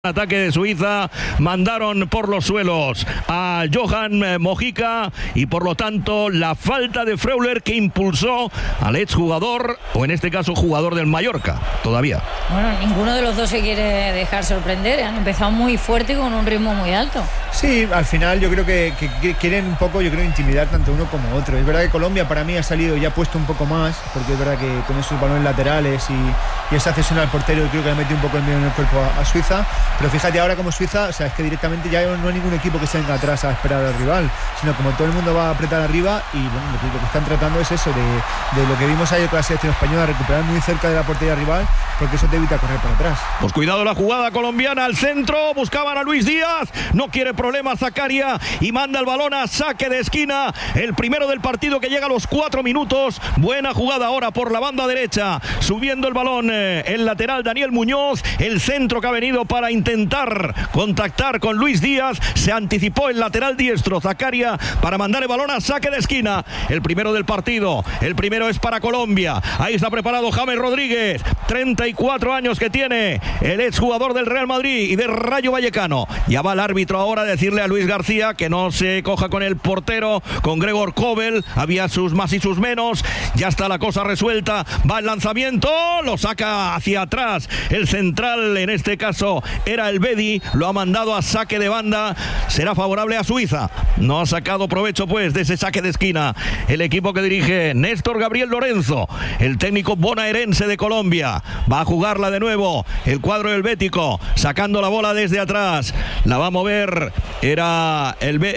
Ataque de Suiza, mandaron por los suelos a Johan Mojica y por lo tanto la falta de Freuler que impulsó al exjugador, o en este caso jugador del Mallorca, todavía. Bueno, ninguno de los dos se quiere dejar sorprender, han empezado muy fuerte y con un ritmo muy alto. Sí, al final yo creo que quieren un poco, intimidar tanto uno como otro. Es verdad que Colombia para mí ha salido y ha puesto un poco más, porque es verdad que con esos balones laterales y esa cesión al portero, yo creo que le metió un poco el miedo en el cuerpo a Suiza. Pero fíjate ahora como Suiza, o sea, es que directamente ya no hay ningún equipo que se venga atrás a esperar al rival, sino como todo el mundo va a apretar arriba y bueno, lo que están tratando es eso, de lo que vimos ayer con la selección española, recuperar muy cerca de la portería rival, porque eso te evita correr para atrás. Pues cuidado la jugada colombiana al centro, buscaban a Luis Díaz, no quiere problemas Zakaria y manda el balón a saque de esquina, el primero del partido que llega a los 4 minutos, buena jugada ahora por la banda derecha, subiendo el balón el lateral Daniel Muñoz, el centro que ha venido para intentar contactar con Luis Díaz, se anticipó el lateral diestro Zakaria para mandar el balón a saque de esquina, el primero del partido, el primero es para Colombia, ahí está preparado James Rodríguez, 34 años que tiene el exjugador del Real Madrid y del Rayo Vallecano, ya va el árbitro ahora a decirle a Luis García que no se coja con el portero, con Gregor Kobel, había sus más y sus menos, ya está la cosa resuelta, va el lanzamiento, lo saca hacia atrás, el central en este caso era el Bedi, lo ha mandado a saque de banda, será favorable a Suiza, no ha sacado provecho pues de ese saque de esquina, el equipo que dirige Néstor Gabriel Lorenzo, el técnico bonaerense de Colombia, va a jugarla de nuevo, el cuadro helvético, sacando la bola desde atrás, la va a mover, era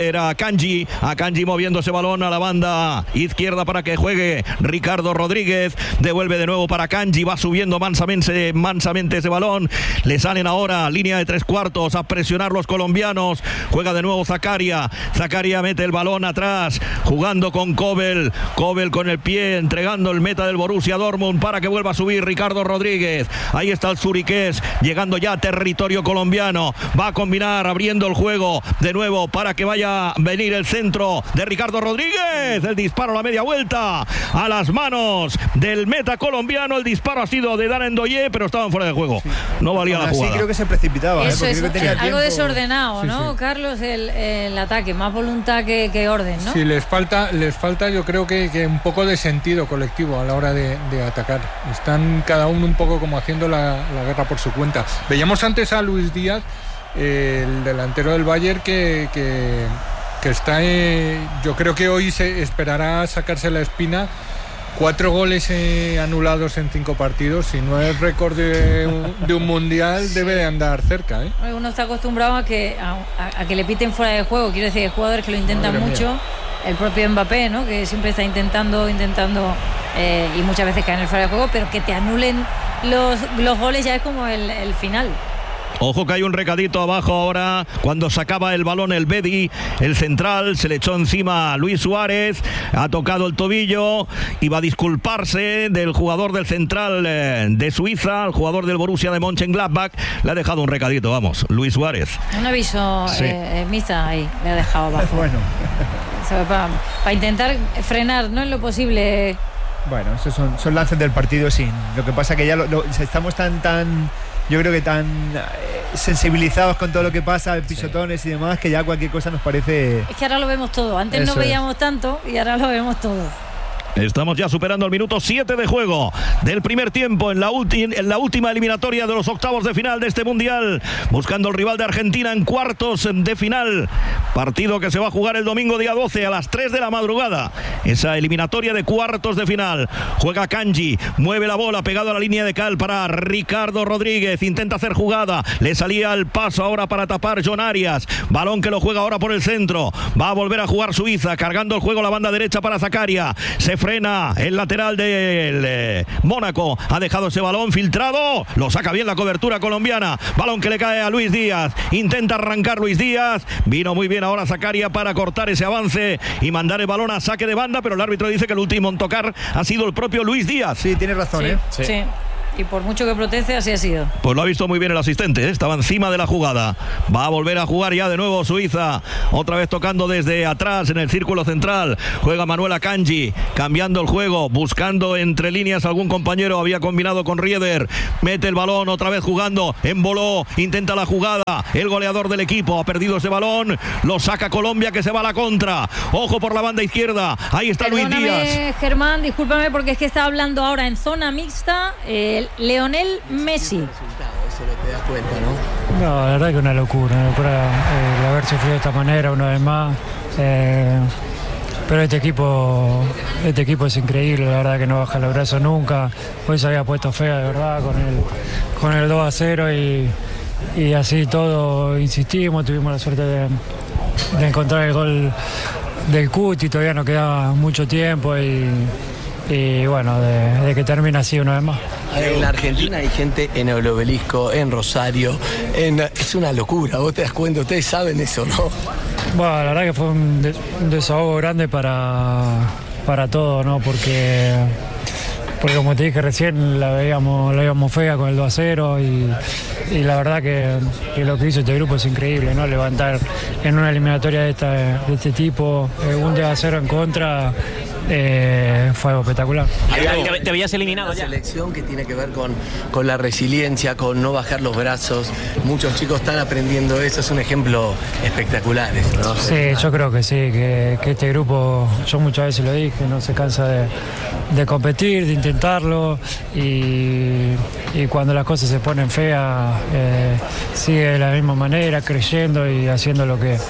Kanji, a Kanji moviendo ese balón a la banda izquierda para que juegue Ricardo Rodríguez, devuelve de nuevo para Kanji, va subiendo mansamente ese balón, le salen ahora línea de 3/4 a presionar los colombianos, juega de nuevo Zakaria mete el balón atrás, jugando con Kobel con el pie, entregando el meta del Borussia Dortmund para que vuelva a subir Ricardo Rodríguez, ahí está el zuriqués, llegando ya a territorio colombiano, va a combinar, abriendo el juego de nuevo para que vaya a venir el centro de Ricardo Rodríguez, el disparo a la media vuelta, a las manos del meta colombiano, el disparo ha sido de Dana Ndoye, pero estaban fuera de juego, no valía la jugada. Sí, creo que se precipitaba. Eso es algo tiempo desordenado, ¿no? Sí. Carlos, el ataque, más voluntad que orden, ¿no? Sí, les falta yo creo que un poco de sentido colectivo a la hora de atacar. Están cada uno un poco como haciendo la guerra por su cuenta. Veíamos antes a Luis Díaz, el delantero del Bayern, que está, yo creo que hoy se esperará sacarse la espina. 4 goles anulados en 5 partidos. Si no es récord de un mundial, debe de andar cerca, ¿eh? Uno está acostumbrado a que le piten fuera de juego. Quiero decir, hay jugadores que lo intentan mucho. El propio Mbappé, ¿no? Que siempre está intentando y muchas veces caen en el fuera de juego, pero que te anulen los goles ya es como el final. Ojo que hay un recadito abajo ahora, cuando sacaba el balón el Bedi, el central, se le echó encima a Luis Suárez, ha tocado el tobillo y va a disculparse del jugador del central de Suiza, el jugador del Borussia de Mönchengladbach, le ha dejado un recadito, vamos, Luis Suárez. Un aviso, sí. Misa ahí, le ha dejado abajo. Bueno. Para intentar frenar, ¿no? En lo posible. Bueno, esos son lances del partido, sí. Lo que pasa que ya estamos tan yo creo que tan sensibilizados con todo lo que pasa, pisotones y demás, que ya cualquier cosa nos parece... Es que ahora lo vemos todo. Antes eso no veíamos tanto y ahora lo vemos todo. Estamos ya superando el minuto 7 de juego del primer tiempo en la última eliminatoria de los octavos de final de este mundial, buscando el rival de Argentina en cuartos de final, partido que se va a jugar el domingo día 12 a las 3 de la madrugada, esa eliminatoria de cuartos de final. Juega Kanji, mueve la bola pegado a la línea de cal para Ricardo Rodríguez, intenta hacer jugada, le salía el paso ahora para tapar John Arias, balón que lo juega ahora por el centro, va a volver a jugar Suiza, cargando el juego a la banda derecha para Zakaria, se frena el lateral del Mónaco, ha dejado ese balón filtrado, lo saca bien la cobertura colombiana, balón que le cae a Luis Díaz, intenta arrancar Luis Díaz, vino muy bien ahora Zakaria para cortar ese avance y mandar el balón a saque de banda, pero el árbitro dice que el último en tocar ha sido el propio Luis Díaz. Sí, tiene razón, sí. y por mucho que proteste, así ha sido. Pues lo ha visto muy bien el asistente, ¿eh? Estaba encima de la jugada. Va a volver a jugar ya de nuevo Suiza, otra vez tocando desde atrás en el círculo central. Juega Manuel Akanji, cambiando el juego, buscando entre líneas algún compañero. Había combinado con Rieder, mete el balón, otra vez jugando, emboló, intenta la jugada. El goleador del equipo ha perdido ese balón, lo saca Colombia, que se va a la contra. Ojo por la banda izquierda, ahí está Luis Díaz. Germán, discúlpame, porque es que está hablando ahora en zona mixta Leonel Messi. Eso no te das cuenta, ¿no? No, la verdad que una locura el haber sufrido de esta manera una vez más. Pero este equipo es increíble, la verdad que no baja los brazos nunca. Hoy se había puesto fea, de verdad, con el 2-0 y así todo insistimos, tuvimos la suerte de encontrar el gol del Cuti, todavía nos quedaba mucho tiempo y bueno, de que termina así una vez más. En la Argentina hay gente en el Obelisco, en Rosario, es una locura, vos te das cuenta, ustedes saben eso, ¿no? Bueno, la verdad que fue un desahogo grande para todos, ¿no? Porque como te dije recién, la veíamos fea con el 2-0 y la verdad que lo que hizo este grupo es increíble, ¿no? Levantar en una eliminatoria de este tipo, un 2-0 en contra, fue algo espectacular. Te veías eliminado ya. La selección que tiene que ver con la resiliencia, con no bajar los brazos. Muchos chicos están aprendiendo eso, es un ejemplo espectacular, ¿no? Sí, yo creo que sí, que este grupo, yo muchas veces lo dije, no se cansa de competir, de intentarlo y cuando las cosas se ponen feas, sigue de la misma manera, creyendo y haciendo lo que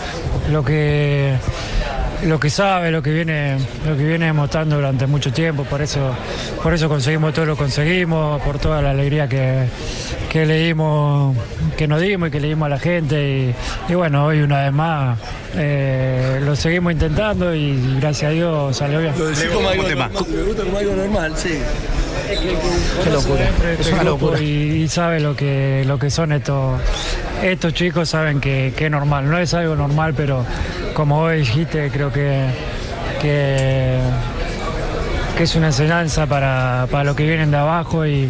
sabe, lo que viene demostrando durante mucho tiempo. Por eso conseguimos todo lo que conseguimos, por toda la alegría que nos dimos y que le dimos a la gente y bueno, hoy una vez más lo seguimos intentando y gracias a Dios salió bien. Lo decís como algo normal, sí. Qué locura, es una locura. Y sabe lo que son estos chicos, saben que es normal, no es algo normal, pero como vos dijiste, creo que es una enseñanza para los que vienen de abajo y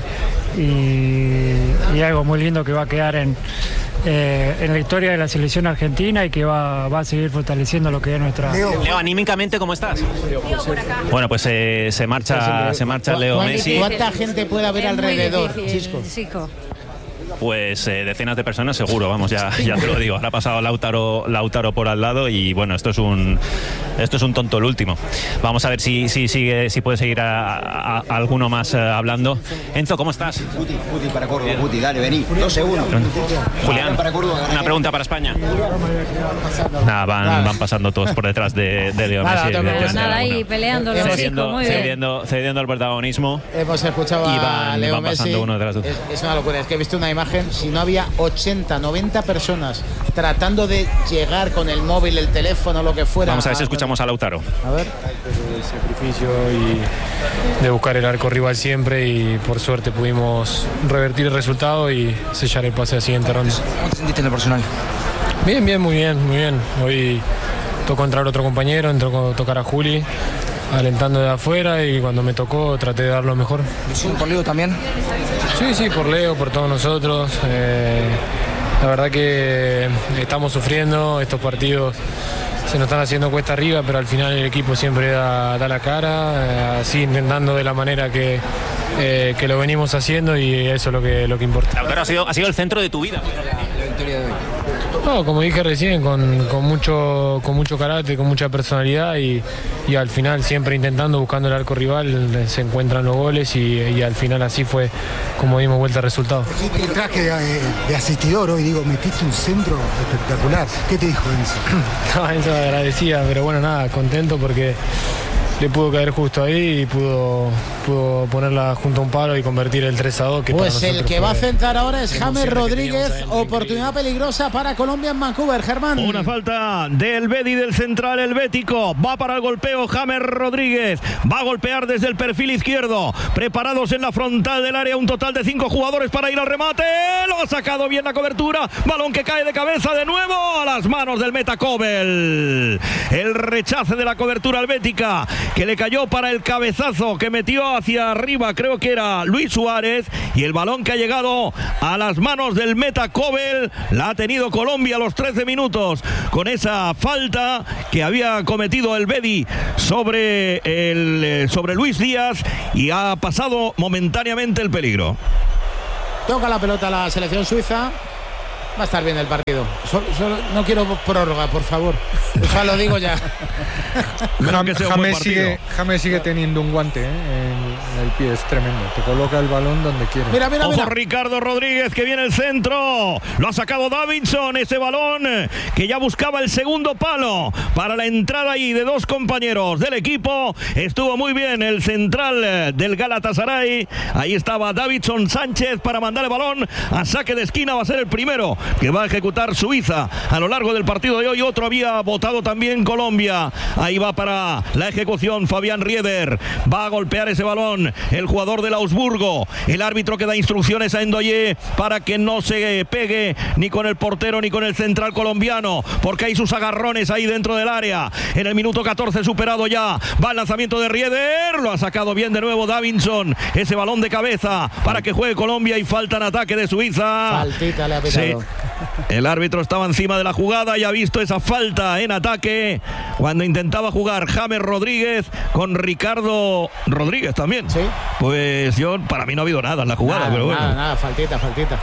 algo muy lindo que va a quedar en la historia de la selección argentina y que va a seguir fortaleciendo lo que es nuestra... Leo, anímicamente, ¿cómo estás? Bueno, pues se marcha Leo Messi. ¿Cuánta gente puede haber alrededor, Chisco? Pues decenas de personas seguro, vamos, ya te lo digo. Ahora ha pasado Lautaro por al lado y bueno, esto es un tonto el último. Vamos a ver si puede seguir a alguno más hablando. Enzo, ¿cómo estás? Puti para Córdoba, Puti, dale, vení, 2 segundos. Julián, una pregunta para España. Nada, van pasando todos por detrás de Leo Messi. Nada, ahí peleando cediendo el protagonismo. Hemos escuchado a Leo Messi. Pasando uno detrás de otro. Es una locura, es que he visto una imagen, si no había 80, 90 personas tratando de llegar con el móvil, el teléfono, lo que fuera. Vamos a ver si escuchamos a Lautaro. A ver. El sacrificio y de buscar el arco rival siempre y por suerte pudimos revertir el resultado y sellar el pase a la siguiente ronda. ¿Cómo te sentiste en lo personal? Bien, muy bien. Hoy tocó entrar otro compañero, entró a tocar a Juli, alentando de afuera y cuando me tocó traté de dar lo mejor. ¿Por Leo también? Sí, por Leo, por todos nosotros. La verdad que estamos sufriendo estos partidos. Se nos están haciendo cuesta arriba, pero al final el equipo siempre da la cara, así intentando de la manera que lo venimos haciendo y eso es lo que importa. Lautaro, ha sido el centro de tu vida. La victoria de hoy. No, como dije recién, con mucho carácter, con mucha personalidad y al final siempre intentando, buscando el arco rival, se encuentran los goles y al final así fue como dimos vuelta al resultado. El traje de asistidor hoy, metiste un centro espectacular. ¿Qué te dijo Enzo? No, Enzo agradecía, pero bueno, nada, contento porque le pudo caer justo ahí y pudo ponerla junto a un palo y convertir el 3-2. Pues el que va a centrar ahora es James Rodríguez. Oportunidad peligrosa para Colombia en Vancouver, Germán. Una falta del Bedi, del central helvético. Va para el golpeo James Rodríguez. Va a golpear desde el perfil izquierdo. Preparados en la frontal del área. Un total de 5 jugadores para ir al remate. Lo ha sacado bien la cobertura. Balón que cae de cabeza de nuevo a las manos del meta Kobel. El rechace de la cobertura helvética. que le cayó para el cabezazo que metió hacia arriba, creo que era Luis Suárez, y el balón que ha llegado a las manos del meta Kobel, la ha tenido Colombia a los 13 minutos con esa falta que había cometido el Bedi sobre Luis Díaz, y ha pasado momentáneamente el peligro. Toca la pelota la selección suiza. Va a estar bien el partido. Solo no quiero prórroga, por favor. Ya lo digo ya. James sigue teniendo un guante en el pie, es tremendo. Te coloca el balón donde quiere. Mira. Ojo, Ricardo Rodríguez, que viene el centro. Lo ha sacado Davinson, ese balón que ya buscaba el segundo palo para la entrada ahí de dos compañeros del equipo. Estuvo muy bien el central del Galatasaray. Ahí estaba Davinson Sánchez para mandar el balón a saque de esquina. Va a ser el primero que va a ejecutar Suiza a lo largo del partido de hoy. Otro había votado también Colombia. Ahí va para la ejecución Fabián Rieder. Va a golpear ese balón el jugador del Augsburgo. El árbitro que da instrucciones a Endoye para que no se pegue ni con el portero ni con el central colombiano, porque hay sus agarrones ahí dentro del área. En el minuto 14 superado ya. Va el lanzamiento de Rieder. Lo ha sacado bien de nuevo Davinson. Ese balón de cabeza para que juegue Colombia, y falta en ataque de Suiza. Faltita le ha pitado. Sí. El árbitro estaba encima de la jugada y ha visto esa falta en ataque cuando intentaba jugar James Rodríguez con Ricardo Rodríguez también. Sí. Pues para mí no ha habido nada en la jugada, pero bueno. Nada, faltita.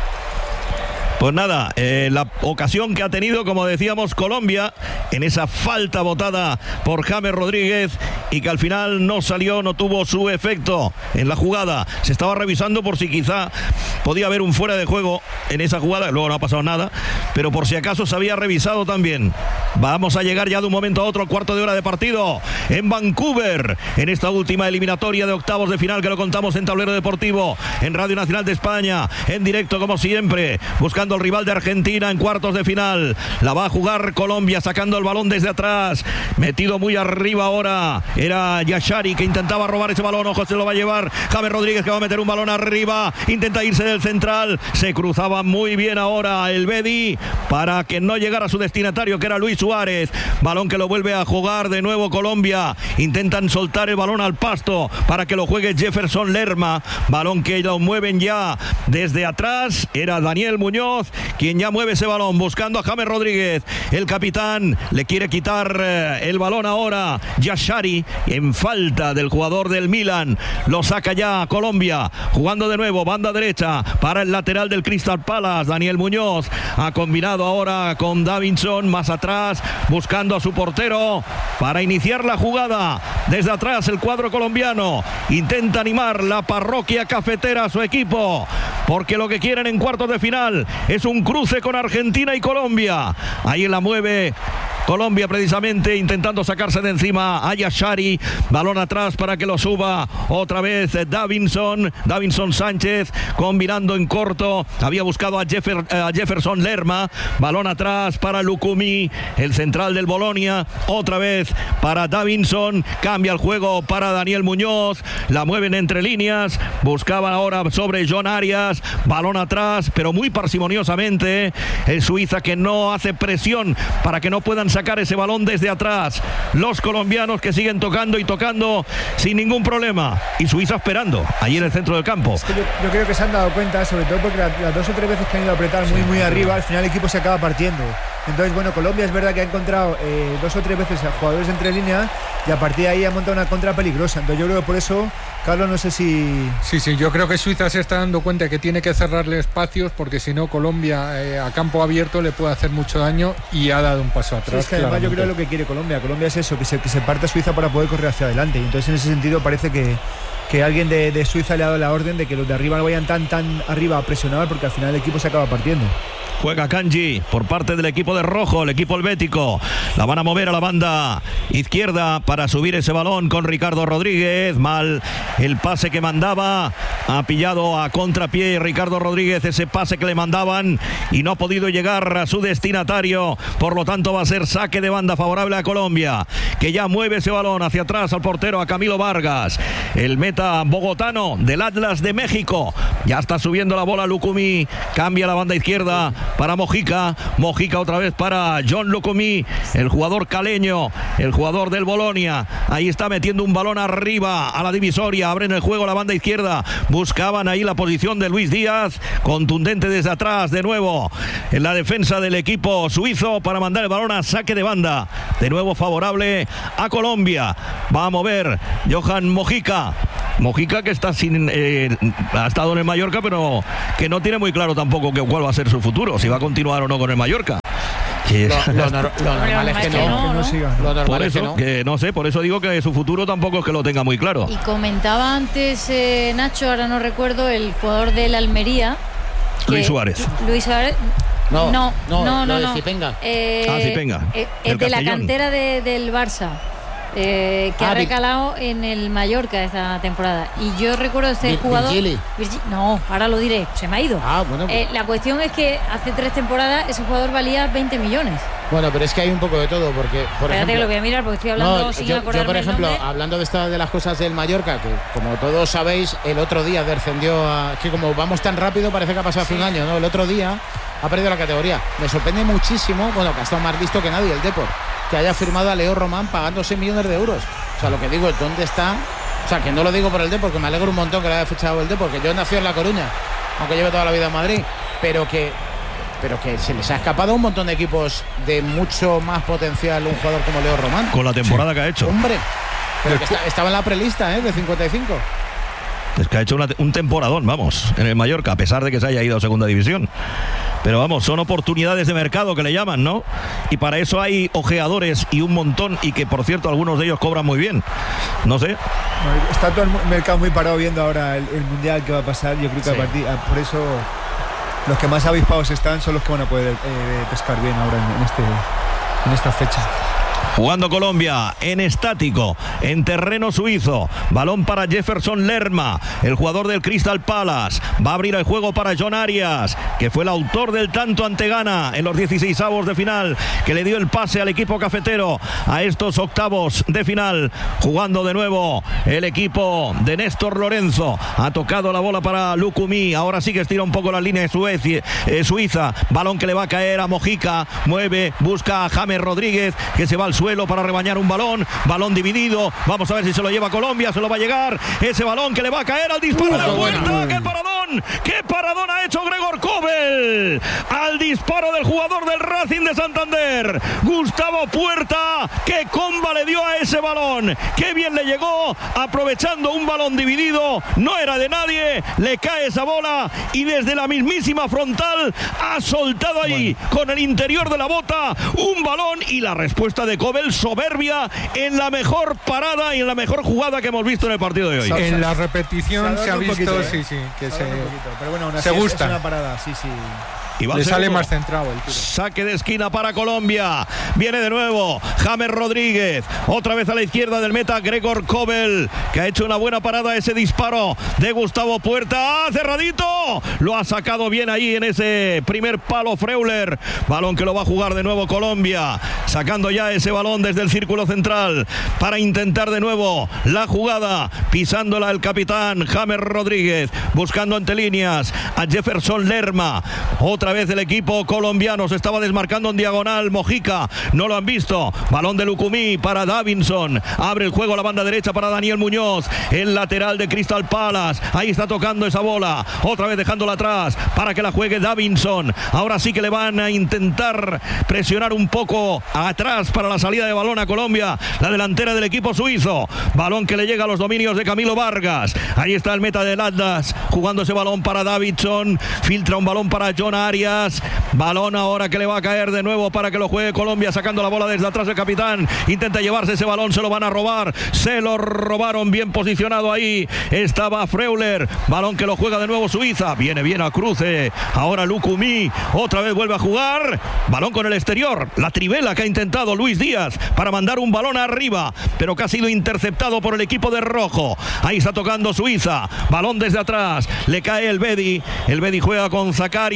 Pues nada, la ocasión que ha tenido, como decíamos, Colombia en esa falta botada por James Rodríguez, y que al final no tuvo su efecto en la jugada. Se estaba revisando por si quizá podía haber un fuera de juego en esa jugada, luego no ha pasado nada, pero por si acaso se había revisado también. Vamos a llegar ya de un momento a otro al cuarto de hora de partido en Vancouver, en esta última eliminatoria de octavos de final, que lo contamos en Tablero Deportivo, en Radio Nacional de España, en directo como siempre, buscando el rival de Argentina en cuartos de final. La va a jugar Colombia, sacando el balón desde atrás, metido muy arriba ahora era Yashari, que intentaba robar ese balón. Ojo, se lo va a llevar James Rodríguez, que va a meter un balón arriba, intenta irse del central, se cruzaba muy bien ahora el Bedi para que no llegara a su destinatario, que era Luis Suárez. Balón que lo vuelve a jugar de nuevo Colombia, intentan soltar el balón al pasto para que lo juegue Jefferson Lerma, balón que lo mueven ya desde atrás, era Daniel Muñoz quien ya mueve ese balón buscando a James Rodríguez. El capitán le quiere quitar el balón ahora Yashari, en falta del jugador del Milan. Lo saca ya Colombia, jugando de nuevo banda derecha para el lateral del Crystal Palace. Daniel Muñoz ha combinado ahora con Davinson más atrás, buscando a su portero para iniciar la jugada. Desde atrás el cuadro colombiano intenta animar la parroquia cafetera a su equipo, porque lo que quieren en cuartos de final es un cruce con Argentina y Colombia. Ahí la mueve Colombia, precisamente intentando sacarse de encima a Yashari. Balón atrás para que lo suba otra vez Davinson Sánchez, combinando en corto. Había buscado a Jefferson Lerma. Balón atrás para Lukumi, el central del Bolonia. Otra vez para Davinson. Cambia el juego para Daniel Muñoz. La mueven entre líneas. Buscaban ahora sobre John Arias. Balón atrás, pero muy parsimoniosamente. El Suiza, que no hace presión para que no puedan sacar ese balón desde atrás. Los colombianos que siguen tocando y tocando sin ningún problema, y Suiza esperando ahí en el centro del campo. Es que yo creo que se han dado cuenta, sobre todo porque las dos o tres veces que han ido a apretar muy arriba, al final el equipo se acaba partiendo. Entonces, bueno, Colombia es verdad que ha encontrado dos o tres veces a jugadores entre líneas, y a partir de ahí ha montado una contra peligrosa. Entonces yo creo que por eso, Carlos, no sé si... Sí, yo creo que Suiza se está dando cuenta que tiene que cerrarle espacios, porque si no Colombia a campo abierto le puede hacer mucho daño, y ha dado un paso atrás. Sí, es que además yo creo que lo que quiere Colombia es eso, que se parta Suiza para poder correr hacia adelante. Y entonces en ese sentido parece que alguien de Suiza le ha dado la orden de que los de arriba no vayan tan arriba a presionar, porque al final el equipo se acaba partiendo. Juega Kanji por parte del equipo de rojo, el equipo helvético. La van a mover a la banda izquierda para subir ese balón con Ricardo Rodríguez. Mal el pase que mandaba. Ha pillado a contrapié Ricardo Rodríguez ese pase que le mandaban y no ha podido llegar a su destinatario. Por lo tanto va a ser saque de banda favorable a Colombia, que ya mueve ese balón hacia atrás al portero, a Camilo Vargas. El meta bogotano del Atlas de México. Ya está subiendo la bola Lukumi. Cambia la banda izquierda para Mojica. Mojica otra vez para John Lucumí, el jugador caleño, el jugador del Bolonia. Ahí está metiendo un balón arriba a la divisoria. Abren el juego la banda izquierda. Buscaban ahí la posición de Luis Díaz. Contundente desde atrás de nuevo en la defensa del equipo suizo para mandar el balón a saque de banda. De nuevo favorable a Colombia. Va a mover Johan Mojica. Mojica que está ha estado en el Mallorca, pero que no tiene muy claro tampoco cuál va a ser su futuro, si va a continuar o no con el Mallorca. Lo normal es que no siga. Lo normal por es eso, que no sé, por eso digo que su futuro tampoco es que lo tenga muy claro. Y comentaba antes Nacho, ahora no recuerdo, el jugador del Almería. Luis Suárez. Luis Suárez. No. Zipenga. Zipenga. El de la cantera del Barça. Que ha recalado en el Mallorca esta temporada. Y yo recuerdo este jugador. No, ahora lo diré, se me ha ido. La cuestión es que hace 3 temporadas ese jugador valía 20 millones. Bueno, pero es que hay un poco de todo, porque por ejemplo, que lo voy a mirar porque estoy hablando sin acordarme. Yo por ejemplo, hablando de las cosas del Mallorca, que como todos sabéis, el otro día descendió que como vamos tan rápido parece que ha pasado hace un año, ¿no? El otro día ha perdido la categoría. Me sorprende muchísimo, bueno, que ha estado más visto que nadie el Depor, que haya firmado a Leo Román pagando 6 millones de euros. O sea, lo que digo es, ¿dónde está? O sea, que no lo digo por el Depor, porque me alegro un montón que lo haya fichado el Depor, porque yo nací en La Coruña, aunque lleve toda la vida en Madrid, pero que se les ha escapado a un montón de equipos de mucho más potencial un jugador como Leo Román. Con la temporada que ha hecho. Hombre, pero que estaba en la prelista, de 55. Es que ha hecho un temporadón, vamos, en el Mallorca, a pesar de que se haya ido a segunda división. Pero vamos, son oportunidades de mercado que le llaman, ¿no? Y para eso hay ojeadores y un montón, y que por cierto algunos de ellos cobran muy bien. No sé. Está todo el mercado muy parado viendo ahora el Mundial que va a pasar. Yo creo que por eso los que más avispados están son los que van a poder pescar bien ahora en esta fecha. Jugando Colombia en estático, en terreno suizo. Balón para Jefferson Lerma, el jugador del Crystal Palace. Va a abrir el juego para John Arias, que fue el autor del tanto ante Ghana en los 16avos de final, que le dio el pase al equipo cafetero a estos octavos de final. Jugando de nuevo el equipo de Néstor Lorenzo. Ha tocado la bola para Lucumí. Ahora sí que estira un poco la línea de Suiza. Balón que le va a caer a Mojica. Mueve, busca a James Rodríguez, que se va al suelo para rebañar un balón dividido. Vamos a ver si se lo lleva Colombia, se lo va a llegar ese balón que le va a caer al disparo de Puerta. ¡Qué paradón ha hecho Gregor Kobel! Al disparo del jugador del Racing de Santander, Gustavo Puerta, que comba le dio a ese balón. ¡Qué bien le llegó! Aprovechando un balón dividido, no era de nadie, le cae esa bola y desde la mismísima frontal ha soltado ahí con el interior de la bota un balón, y la respuesta de Kobel soberbia en la mejor parada y en la mejor jugada que hemos visto en el partido de hoy. En la repetición se ha visto, que pero bueno, se gusta. Es una parada, sí. Y le sale más centrado el tiro. Saque de esquina para Colombia. Viene de nuevo James Rodríguez. Otra vez a la izquierda del meta Gregor Kobel, que ha hecho una buena parada. Ese disparo de Gustavo Puerta. Cerradito. Lo ha sacado bien ahí en ese primer palo Freuler. Balón que lo va a jugar de nuevo Colombia. Sacando ya ese balón desde el círculo central para intentar de nuevo la jugada. Pisándola el capitán James Rodríguez. Buscando ante líneas a Jefferson Lerma. Otra vez el equipo colombiano se estaba desmarcando en diagonal. Mojica, no lo han visto. Balón de Lucumí para Davinson. Abre el juego a la banda derecha para Daniel Muñoz, el lateral de Crystal Palace. Ahí está tocando esa bola, otra vez dejándola atrás para que la juegue Davinson. Ahora sí que le van a intentar presionar un poco atrás para la salida de balón a Colombia, la delantera del equipo suizo. Balón que le llega a los dominios de Camilo Vargas. Ahí está el meta del Atlas jugando ese balón para Davinson. Filtra un balón para John Arias. Balón ahora que le va a caer de nuevo para que lo juegue Colombia, sacando la bola desde atrás el capitán. Intenta llevarse ese balón, se lo van a robar. Se lo robaron, bien posicionado ahí. Estaba Freuler. Balón que lo juega de nuevo Suiza. Viene bien a cruce. Ahora Lucumí. Otra vez vuelve a jugar. Balón con el exterior. La trivela que ha intentado Luis Díaz para mandar un balón arriba, pero que ha sido interceptado por el equipo de rojo. Ahí está tocando Suiza. Balón desde atrás. Le cae el Bedi. El Bedi juega con Zakaria.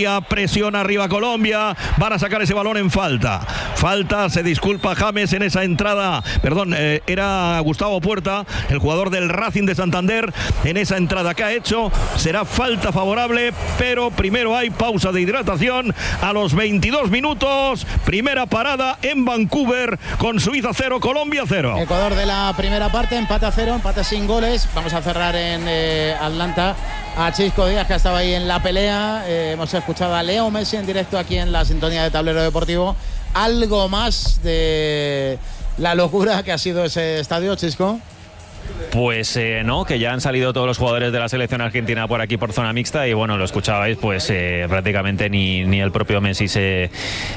Presiona arriba Colombia. Van a sacar ese balón en falta. Falta, se disculpa James en esa entrada. Perdón, era Gustavo Puerta, el jugador del Racing de Santander, en esa entrada que ha hecho. Será falta favorable, pero primero hay pausa de hidratación a los 22 minutos. Primera parada en Vancouver con Suiza 0, Colombia 0. Ecuador de la primera parte, empate a 0, empate sin goles. Vamos a cerrar en Atlanta a Chisco Díaz, que ha estado ahí en la pelea. Hemos escuchado a Leo Messi en directo aquí en la sintonía de Tablero Deportivo. Algo más de la locura que ha sido ese estadio, Chisco. Pues no, que ya han salido todos los jugadores de la selección argentina por aquí por zona mixta y bueno, lo escuchabais, pues prácticamente ni el propio Messi se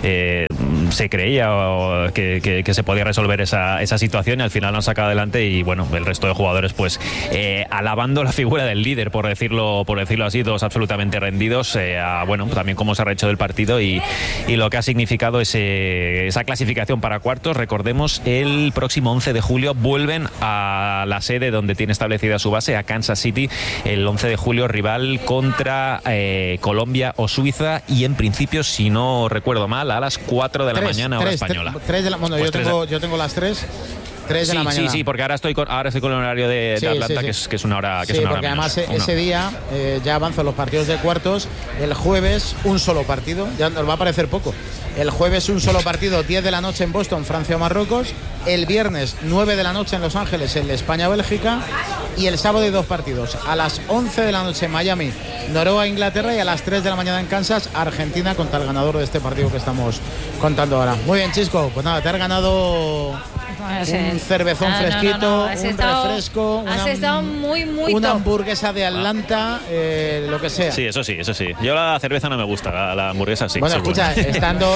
creía que se podía resolver esa situación y al final lo han sacado adelante y bueno, el resto de jugadores pues alabando la figura del líder, por decirlo así, todos absolutamente rendidos bueno, también cómo se ha hecho del partido y lo que ha significado esa clasificación para cuartos. Recordemos, el próximo 11 de julio vuelven a la sede donde tiene establecida su base, a Kansas City, el 11 de julio, rival contra Colombia o Suiza, y en principio, si no recuerdo mal, a las 4 de la mañana, hora española. Bueno, pues yo tengo las 3 de la mañana. Sí, porque ahora estoy con el horario de Atlanta, sí. Que es una hora. Sí, porque además ese día ya avanzan los partidos de cuartos. El jueves un solo partido, ya nos va a parecer poco. El jueves un solo partido, 10 de la noche en Boston, Francia o Marruecos. El viernes 9 de la noche en Los Ángeles, el España-Bélgica. Y el sábado hay 2 partidos. A las 11 de la noche en Miami, Noruega-Inglaterra. Y a las 3 de la mañana en Kansas, Argentina, contra el ganador de este partido que estamos contando ahora. Muy bien, Chisco, pues nada, te has ganado un cervezón fresquito, un refresco, has estado muy una hamburguesa de Atlanta, lo que sea. Sí, eso sí. Yo la cerveza no me gusta, la hamburguesa sí. Bueno, escucha, estando...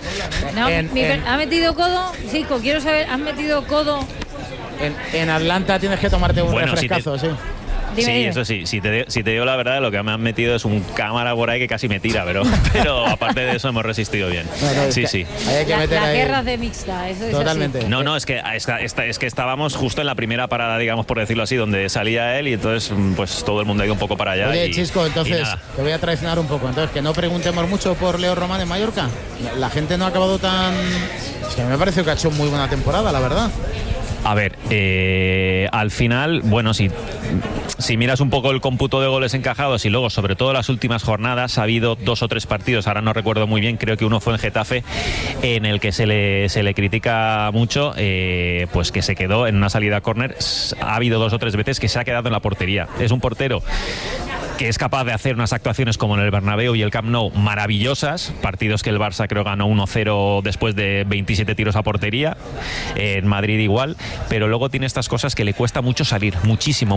¿Ha metido codo? Chico, quiero saber, ¿has metido codo? En Atlanta tienes que tomarte un refrescazo, sí. Dime. Eso sí, si te digo la verdad, lo que me han metido es un cámara por ahí que casi me tira, pero aparte de eso hemos resistido bien. Sí. Hay que meter las ahí. guerras de mixta, eso es totalmente. así. No, es que estábamos justo en la primera parada, digamos, por decirlo así, donde salía él y entonces pues todo el mundo ha ido un poco para allá. Oye, Chisco, entonces te voy a traicionar un poco. Entonces, que no preguntemos mucho por Leo Román en Mallorca. La gente no ha acabado tan... Es que a mí me parece que ha hecho muy buena temporada, la verdad. A ver, al final, bueno, si miras un poco el cómputo de goles encajados y luego sobre todo las últimas jornadas, ha habido 2 o 3 partidos, ahora no recuerdo muy bien, creo que uno fue en Getafe, en el que se le critica mucho, pues que se quedó en una salida a córner. Ha habido 2 o 3 veces que se ha quedado en la portería. Es un portero que es capaz de hacer unas actuaciones como en el Bernabéu y el Camp Nou maravillosas, partidos que el Barça creo ganó 1-0 después de 27 tiros a portería, en Madrid igual, pero luego tiene estas cosas que le cuesta mucho salir, muchísimo.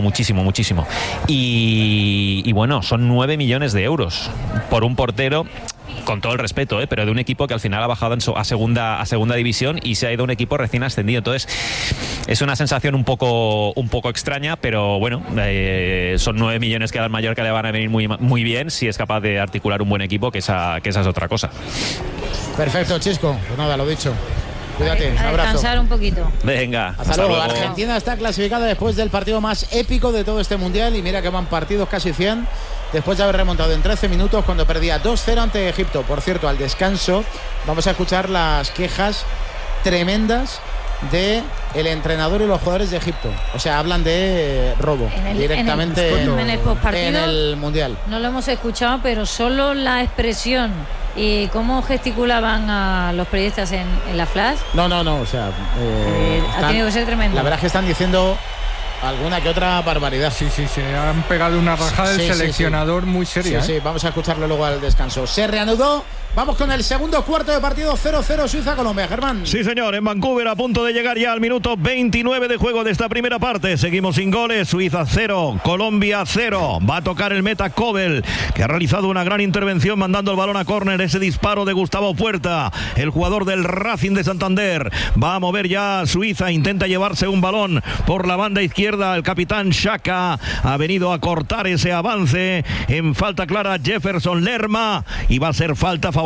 Y bueno, son 9 millones de euros por un portero, con todo el respeto, pero de un equipo que al final ha bajado a segunda división y se ha ido a un equipo recién ascendido. Entonces es una sensación un poco extraña, pero bueno, son 9 millones que al Mallorca le van a venir muy bien si es capaz de articular un buen equipo, que esa es otra cosa. Perfecto, Chisco, pues nada, lo dicho. Cuídate, un abrazo. A descansar un poquito. Venga, hasta luego. Argentina está clasificada después del partido más épico de todo este mundial y mira que van partidos casi 100 después de haber remontado en 13 minutos cuando perdía 2-0 ante Egipto. Por cierto, al descanso vamos a escuchar las quejas tremendas de el entrenador y los jugadores de Egipto. O sea, hablan de robo directamente en el postpartido, en el mundial. No lo hemos escuchado, pero solo la expresión y cómo gesticulaban a los periodistas en la flash. No, o sea, ha tenido que ser tremendo. La verdad es que están diciendo alguna que otra barbaridad. Sí, han pegado una rajada del seleccionador muy seria. Sí, vamos a escucharlo luego al descanso. Se reanudó. Vamos con el segundo cuarto de partido, 0-0 Suiza-Colombia, Germán. Sí, señor, en Vancouver, a punto de llegar ya al minuto 29 de juego de esta primera parte. Seguimos sin goles, Suiza 0, Colombia 0. Va a tocar el meta Kobel, que ha realizado una gran intervención mandando el balón a córner. Ese disparo de Gustavo Puerta, el jugador del Racing de Santander. Va a mover ya Suiza, intenta llevarse un balón por la banda izquierda. El capitán Xhaka ha venido a cortar ese avance. En falta clara Jefferson Lerma y va a ser falta favorable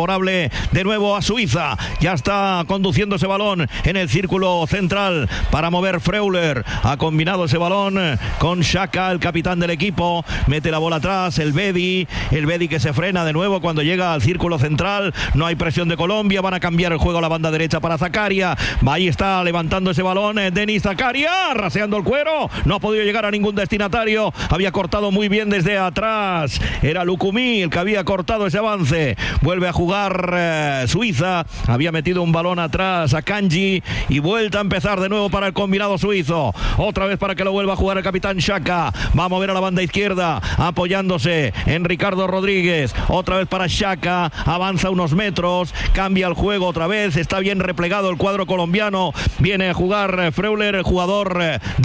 favorable de nuevo a Suiza. Ya está conduciendo ese balón en el círculo central para mover Freuler. Ha combinado ese balón con Xhaka, el capitán del equipo. Mete la bola atrás, el Bedi que se frena de nuevo cuando llega al círculo central. No hay presión de Colombia, van a cambiar el juego a la banda derecha para Zakaria. Ahí está levantando ese balón Denis Zakaria, raseando el cuero. No ha podido llegar a ningún destinatario. Había cortado muy bien desde atrás. Era Lukumi el que había cortado ese avance. Vuelve a jugar Suiza. Había metido un balón atrás a Kanji y vuelta a empezar de nuevo para el combinado suizo. Otra vez para que lo vuelva a jugar el capitán Xhaka. Va a mover a la banda izquierda apoyándose en Ricardo Rodríguez. Otra vez para Xhaka. Avanza unos metros. Cambia el juego otra vez. Está bien replegado el cuadro colombiano. Viene a jugar Freuler, el jugador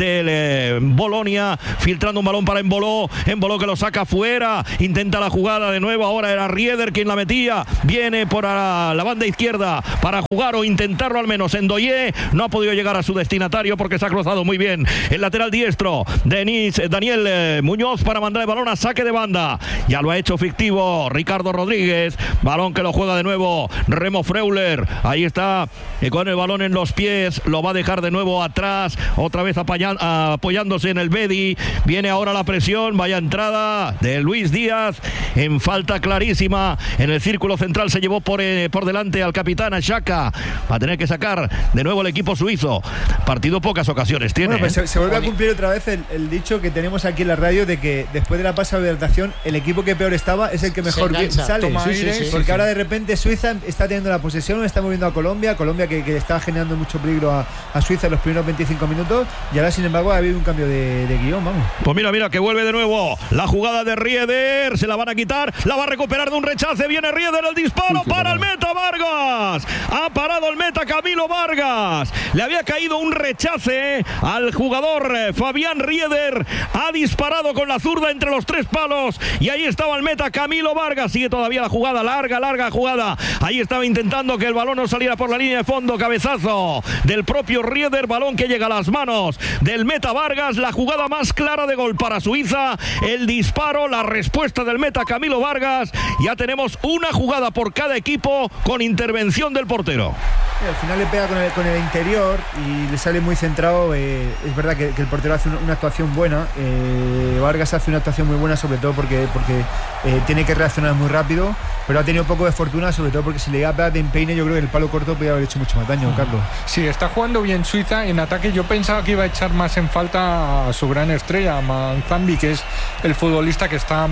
del Bolonia, filtrando un balón para Embolo que lo saca fuera. Intenta la jugada de nuevo. Ahora era Rieder quien la metía. Viene por la banda izquierda para jugar o intentarlo al menos Ndoye. No ha podido llegar a su destinatario porque se ha cruzado muy bien el lateral diestro Daniel Muñoz para mandar el balón a saque de banda. Ya lo ha hecho fictivo Ricardo Rodríguez. Balón que lo juega de nuevo Remo Freuler. Ahí está con el balón en los pies. Lo va a dejar de nuevo atrás. Otra vez apoyándose en el Bedi. Viene ahora la presión. Vaya entrada de Luis Díaz en falta clarísima. En el círculo central se llevó por delante al capitán Xhaka. Va a tener que sacar de nuevo el equipo suizo. Partido pocas ocasiones tiene. Bueno, pues se vuelve a cumplir otra vez el dicho que tenemos aquí en la radio de que después de la pasada de adaptación el equipo que peor estaba es el que mejor sale. Porque ahora de repente Suiza está teniendo la posesión, está moviendo a Colombia que está generando mucho peligro a Suiza en los primeros 25 minutos y ahora sin embargo ha habido un cambio de guión, vamos. Pues mira que vuelve de nuevo la jugada de Rieder, se la van a quitar, la va a recuperar de un rechace, viene Rieder, el disparo para el meta Vargas, ha parado el meta Camilo Vargas, le había caído un rechace al jugador Fabián Rieder, ha disparado con la zurda entre los tres palos y ahí estaba el meta Camilo Vargas, sigue todavía la jugada, larga jugada, ahí estaba intentando que el balón no saliera por la línea de fondo, cabezazo del propio Rieder, balón que llega a las manos del meta Vargas, la jugada más clara de gol para Suiza, el disparo, la respuesta del meta Camilo Vargas, ya tenemos una jugada por cada equipo con intervención del portero. Al final le pega con el interior y le sale muy centrado. Es verdad que el portero hace una actuación buena. Vargas hace una actuación muy buena, sobre todo porque tiene que reaccionar muy rápido, pero ha tenido poco de fortuna, sobre todo porque si le llega a pegar de empeine, yo creo que el palo corto podría haber hecho mucho más daño, Carlos. Sí, está jugando bien Suiza. En ataque yo pensaba que iba a echar más en falta a su gran estrella, Manzambi, que es el futbolista que está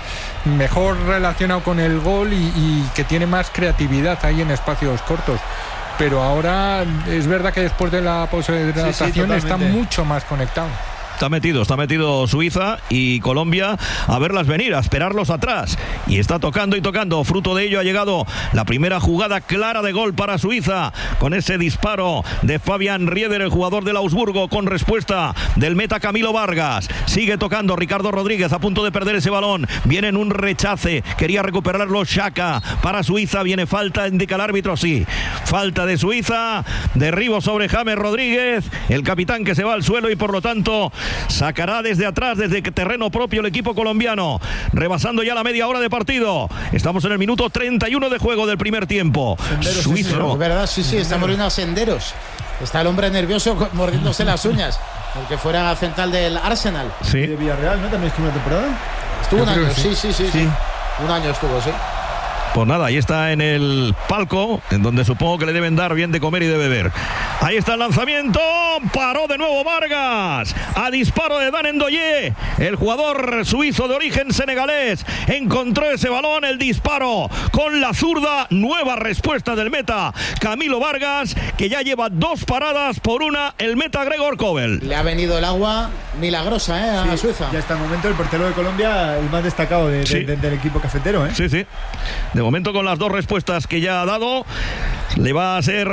mejor relacionado con el gol y que tiene más creatividad ahí en espacios cortos. Pero ahora es verdad que después de la poshidratación está mucho más conectado. Está metido Suiza y Colombia a verlas venir, a esperarlos atrás. Y está tocando y tocando. Fruto de ello ha llegado la primera jugada clara de gol para Suiza, con ese disparo de Fabián Rieder, el jugador del Augsburgo, con respuesta del meta Camilo Vargas. Sigue tocando Ricardo Rodríguez, a punto de perder ese balón. Viene en un rechace, quería recuperarlo Xhaka. Para Suiza viene falta, indica el árbitro, sí. Falta de Suiza, derribo sobre James Rodríguez, el capitán que se va al suelo y por lo tanto sacará desde atrás, desde terreno propio el equipo colombiano, rebasando ya la media hora de partido. Estamos en el minuto 31 de juego del primer tiempo. Suizo. Es verdad, sí, estamos viendo a Senderos. Está el hombre nervioso mordiéndose las uñas. El que fuera central del Arsenal. Sí. De Villarreal, ¿no? También estuvo una temporada. Estuvo un año, sí. Un año estuvo, sí. Pues nada, ahí está en el palco, en donde supongo que le deben dar bien de comer y de beber. Ahí está el lanzamiento, paró de nuevo Vargas, a disparo de Dan Ndoye, el jugador suizo de origen senegalés, encontró ese balón, el disparo con la zurda, nueva respuesta del meta Camilo Vargas, que ya lleva dos paradas por una, el meta Gregor Kobel. Le ha venido el agua milagrosa a Suiza. Y hasta el momento el portero de Colombia, el más destacado del equipo cafetero. Sí. De momento, con las dos respuestas que ya ha dado, le va a ser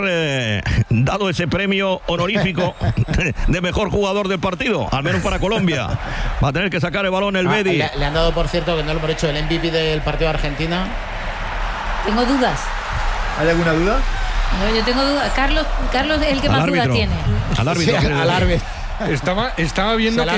dado ese premio honorífico de mejor jugador del partido, al menos para Colombia. Va a tener que sacar el balón el Bedi. Le han dado, por cierto, que no lo hemos hecho, el MVP del partido de Argentina. Tengo dudas. ¿Hay alguna duda? No, yo tengo dudas. Carlos es el que más dudas tiene. Al árbitro. Sí, al árbitro. Estaba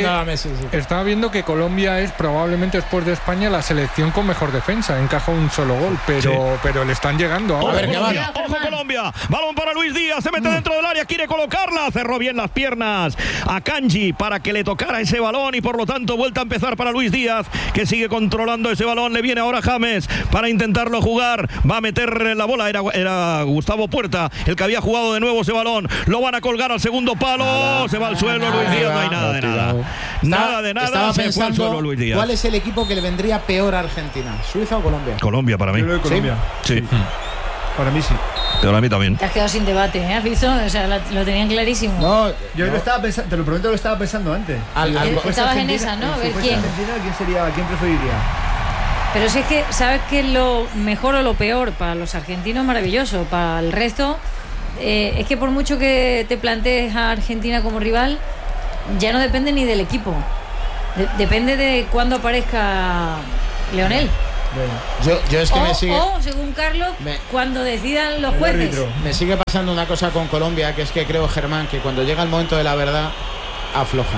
viendo que Colombia es probablemente después de España la selección con mejor defensa. Encaja un solo gol, pero le están llegando ahora. Ojo Colombia, balón para Luis Díaz, se mete dentro del área, quiere colocarla, cerró bien las piernas a Kanji para que le tocara ese balón y por lo tanto vuelta a empezar para Luis Díaz, que sigue controlando ese balón. Le viene ahora James para intentarlo jugar, va a meter la bola, era Gustavo Puerta el que había jugado de nuevo ese balón, lo van a colgar al segundo palo, se va al suelo Luis Díaz, no hay nada de nada. Nada de nada, estaba se pensando fue al suelo Luis Díaz. ¿Cuál es el equipo que le vendría peor a Argentina? ¿Suiza o Colombia? Colombia para mí. Yo lo de Colombia. Sí. Para mí sí. Para mí también. Te has quedado sin debate, ¿eh? ¿Has visto? O sea, lo tenían clarísimo. No, yo lo estaba pensando, te lo prometo, lo estaba pensando antes. Estabas en esa, ¿no? A ver quién. ¿Quién preferiría? Pero si es que, ¿sabes qué es lo mejor o lo peor? Para los argentinos maravilloso, para el resto es que por mucho que te plantees a Argentina como rival, ya no depende ni del equipo. Depende de cuándo aparezca Leonel. Yo es que me sigue. O, según Carlos, cuando decidan los jueces. Me sigue pasando una cosa con Colombia, que es que creo, Germán, que cuando llega el momento de la verdad, aflojan.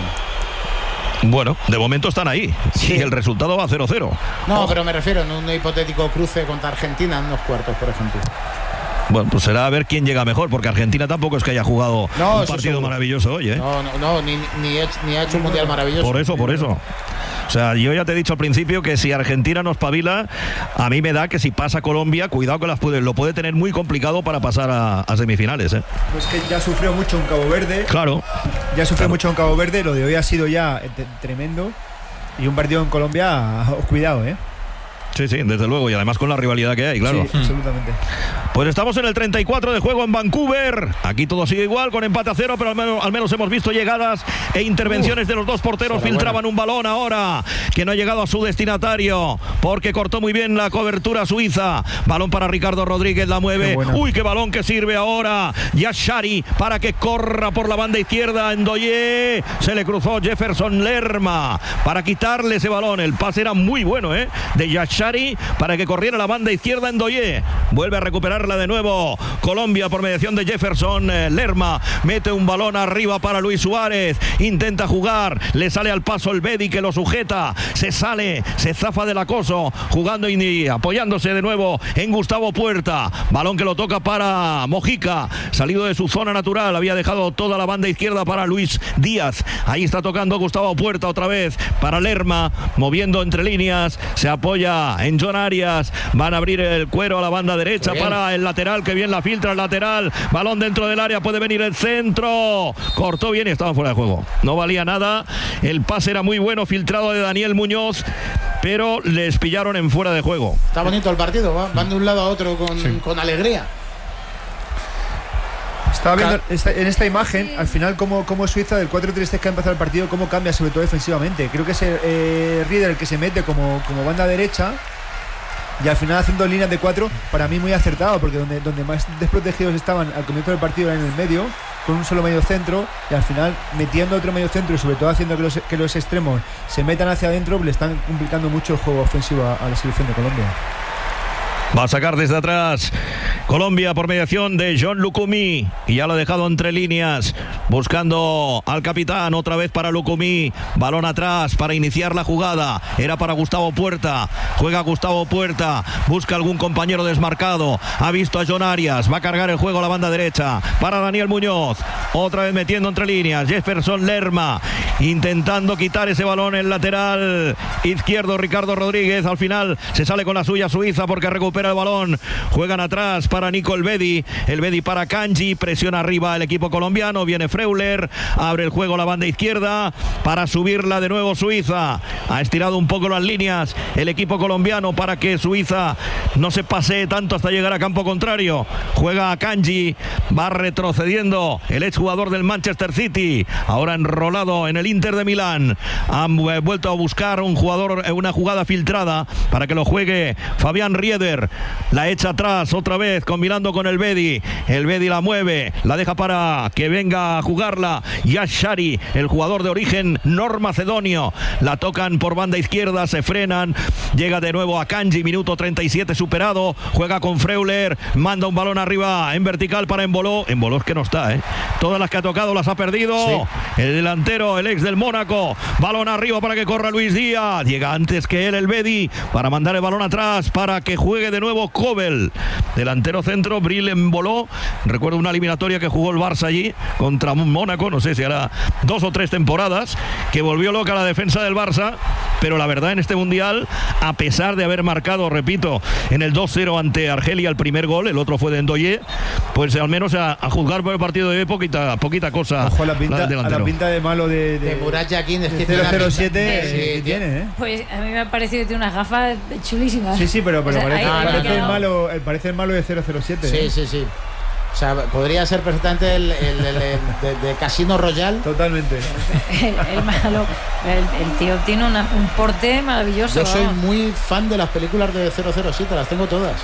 Bueno, de momento están ahí. Sí, el resultado va 0-0. No, pero me refiero en un hipotético cruce contra Argentina en unos cuartos, por ejemplo. Bueno, pues será a ver quién llega mejor, porque Argentina tampoco es que haya jugado un partido maravilloso hoy, ¿eh? No, ni ha hecho un mundial maravilloso. Por eso. O sea, yo ya te he dicho al principio que si Argentina nos pavila, a mí me da que si pasa Colombia, cuidado que lo puede tener muy complicado para pasar a semifinales, ¿eh? Pues que ya sufrió mucho en Cabo Verde. Claro. Ya sufrió mucho en Cabo Verde, lo de hoy ha sido ya tremendo. Y un partido en Colombia, cuidado, ¿eh? Sí, desde luego, y además con la rivalidad que hay, claro. Sí, absolutamente. Pues estamos en el 34 de juego en Vancouver. Aquí todo sigue igual, con empate a 0, pero al menos hemos visto llegadas e intervenciones de los dos porteros. Filtraban un balón ahora que no ha llegado a su destinatario, porque cortó muy bien la cobertura suiza. Balón para Ricardo Rodríguez, la mueve. Uy, qué balón que sirve ahora. Yashari para que corra por la banda izquierda. Ndoye se le cruzó Jefferson Lerma para quitarle ese balón. El pase era muy bueno, de Yashari para que corriera la banda izquierda. Ndoye vuelve a recuperarla de nuevo Colombia por mediación de Jefferson Lerma, mete un balón arriba para Luis Suárez, intenta jugar, le sale al paso el Bedi que lo sujeta, se zafa del acoso, jugando y apoyándose de nuevo en Gustavo Puerta, balón que lo toca para Mojica, salido de su zona natural, había dejado toda la banda izquierda para Luis Díaz, ahí está tocando Gustavo Puerta otra vez para Lerma, moviendo entre líneas, se apoya en John Arias, van a abrir el cuero a la banda derecha para el lateral, que bien la filtra el lateral, balón dentro del área, puede venir el centro, cortó bien y estaba fuera de juego, no valía nada, el pase era muy bueno, filtrado de Daniel Muñoz, pero les pillaron en fuera de juego. Está bonito el partido, van de un lado a otro con alegría. Estaba viendo en esta imagen, al final, cómo Suiza del 4-3-3 que ha empezado el partido, cómo cambia, sobre todo defensivamente. Creo que es Rieder el que se mete como banda derecha y al final haciendo líneas de 4, para mí muy acertado, porque donde más desprotegidos estaban al comienzo del partido era en el medio, con un solo medio centro, y al final metiendo otro medio centro y sobre todo haciendo que los extremos se metan hacia adentro, le están complicando mucho el juego ofensivo a la selección de Colombia. Va a sacar desde atrás Colombia por mediación de John Lucumí, y ya lo ha dejado entre líneas, buscando al capitán, otra vez para Lucumí, balón atrás para iniciar la jugada, era para Gustavo Puerta, juega Gustavo Puerta, busca algún compañero desmarcado, ha visto a John Arias, va a cargar el juego a la banda derecha, para Daniel Muñoz, otra vez metiendo entre líneas, Jefferson Lerma, intentando quitar ese balón, el lateral izquierdo Ricardo Rodríguez, al final se sale con la suya Suiza porque recupera el balón, juegan atrás para Nico el Bedi para Kanji, presiona arriba el equipo colombiano, viene Freuler, abre el juego la banda izquierda para subirla de nuevo Suiza, ha estirado un poco las líneas el equipo colombiano para que Suiza no se pasee tanto hasta llegar a campo contrario, juega a Kanji, va retrocediendo el exjugador del Manchester City, ahora enrolado en el del Inter de Milán. Han vuelto a buscar un jugador, una jugada filtrada para que lo juegue Fabián Rieder. La echa atrás otra vez, combinando con el Bedi. El Bedi la mueve, la deja para que venga a jugarla Yashari, el jugador de origen normacedonio. La tocan por banda izquierda, se frenan. Llega de nuevo a Kanji, minuto 37 superado. Juega con Freuler, manda un balón arriba en vertical para Emboló. Emboló es que no está, todas las que ha tocado las ha perdido. Sí. El delantero, el ex del Mónaco. Balón arriba para que corra Luis Díaz. Llega antes que él el Bedi para mandar el balón atrás para que juegue de nuevo Kobel. Delantero centro, Bril Emboló. Recuerdo una eliminatoria que jugó el Barça allí contra un Mónaco, no sé si era 2 o 3 temporadas, que volvió loca la defensa del Barça. Pero la verdad, en este Mundial, a pesar de haber marcado, repito, en el 2-0 ante Argelia el primer gol, el otro fue de Ndoye, pues al menos a juzgar por el partido de poquita cosa. Ojo, a la pinta de malo de Murat Yakin, es que 007 tiene, Pues a mí me ha parecido que tiene unas gafas chulísimas. Sí, pero o sea, parece el malo de 007. Sí. O sea, podría ser perfectamente el de Casino Royale. Totalmente. El malo. El tío tiene un porte maravilloso. Yo soy muy fan de las películas de 007, las tengo todas.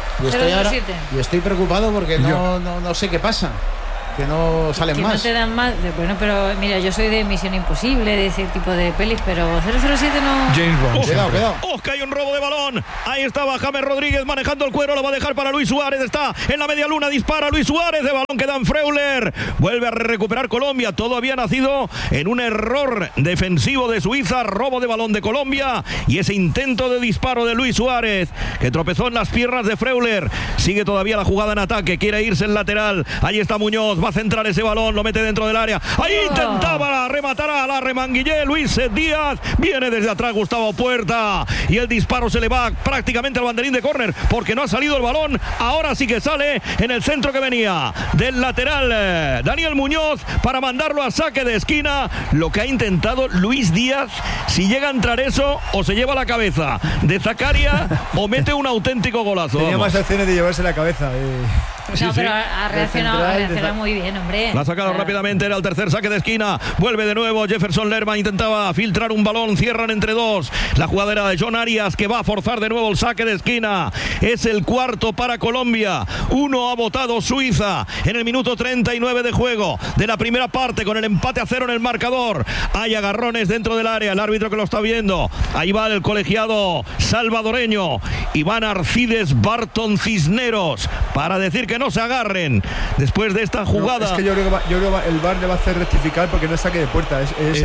Y estoy preocupado porque no sé qué pasa. Que no salen más. No te dan más. Bueno, pero mira, yo soy de Misión Imposible, de ese tipo de pelis, pero 007 no. James Bond. Cuidado. Que hay un robo de balón. Ahí estaba James Rodríguez manejando el cuero, lo va a dejar para Luis Suárez. Está en la media luna, dispara Luis Suárez, de balón que dan Freuler. Vuelve a recuperar Colombia. Todo había nacido en un error defensivo de Suiza, robo de balón de Colombia y ese intento de disparo de Luis Suárez, que tropezó en las piernas de Freuler. Sigue todavía la jugada en ataque, quiere irse el lateral. Ahí está Muñoz, va a centrar ese balón, lo mete dentro del área. Ahí intentaba rematar a la remanguillé Luis Díaz. Viene desde atrás Gustavo Puerta y el disparo se le va prácticamente al banderín de córner porque no ha salido el balón. Ahora sí que sale en el centro que venía del lateral Daniel Muñoz para mandarlo a saque de esquina. Lo que ha intentado Luis Díaz, si llega a entrar eso, o se lleva la cabeza de Zakaria o mete un auténtico golazo. Tenía más acciones de llevarse la cabeza. No, pero ha reaccionado muy bien, hombre. La ha sacado rápidamente, era el tercer saque de esquina. Vuelve de nuevo Jefferson Lerma, intentaba filtrar un balón, cierran entre dos. La jugada era de John Arias, que va a forzar de nuevo el saque de esquina. Es el cuarto para Colombia. 1 ha votado Suiza en el minuto 39 de juego de la primera parte, con el empate a 0 en el marcador. Hay agarrones dentro del área, el árbitro que lo está viendo. Ahí va el colegiado salvadoreño Iván Arcides Barton Cisneros para decir que no se agarren después de esta jugada. Es que yo creo que el VAR le va a hacer rectificar porque no es saque de puerta,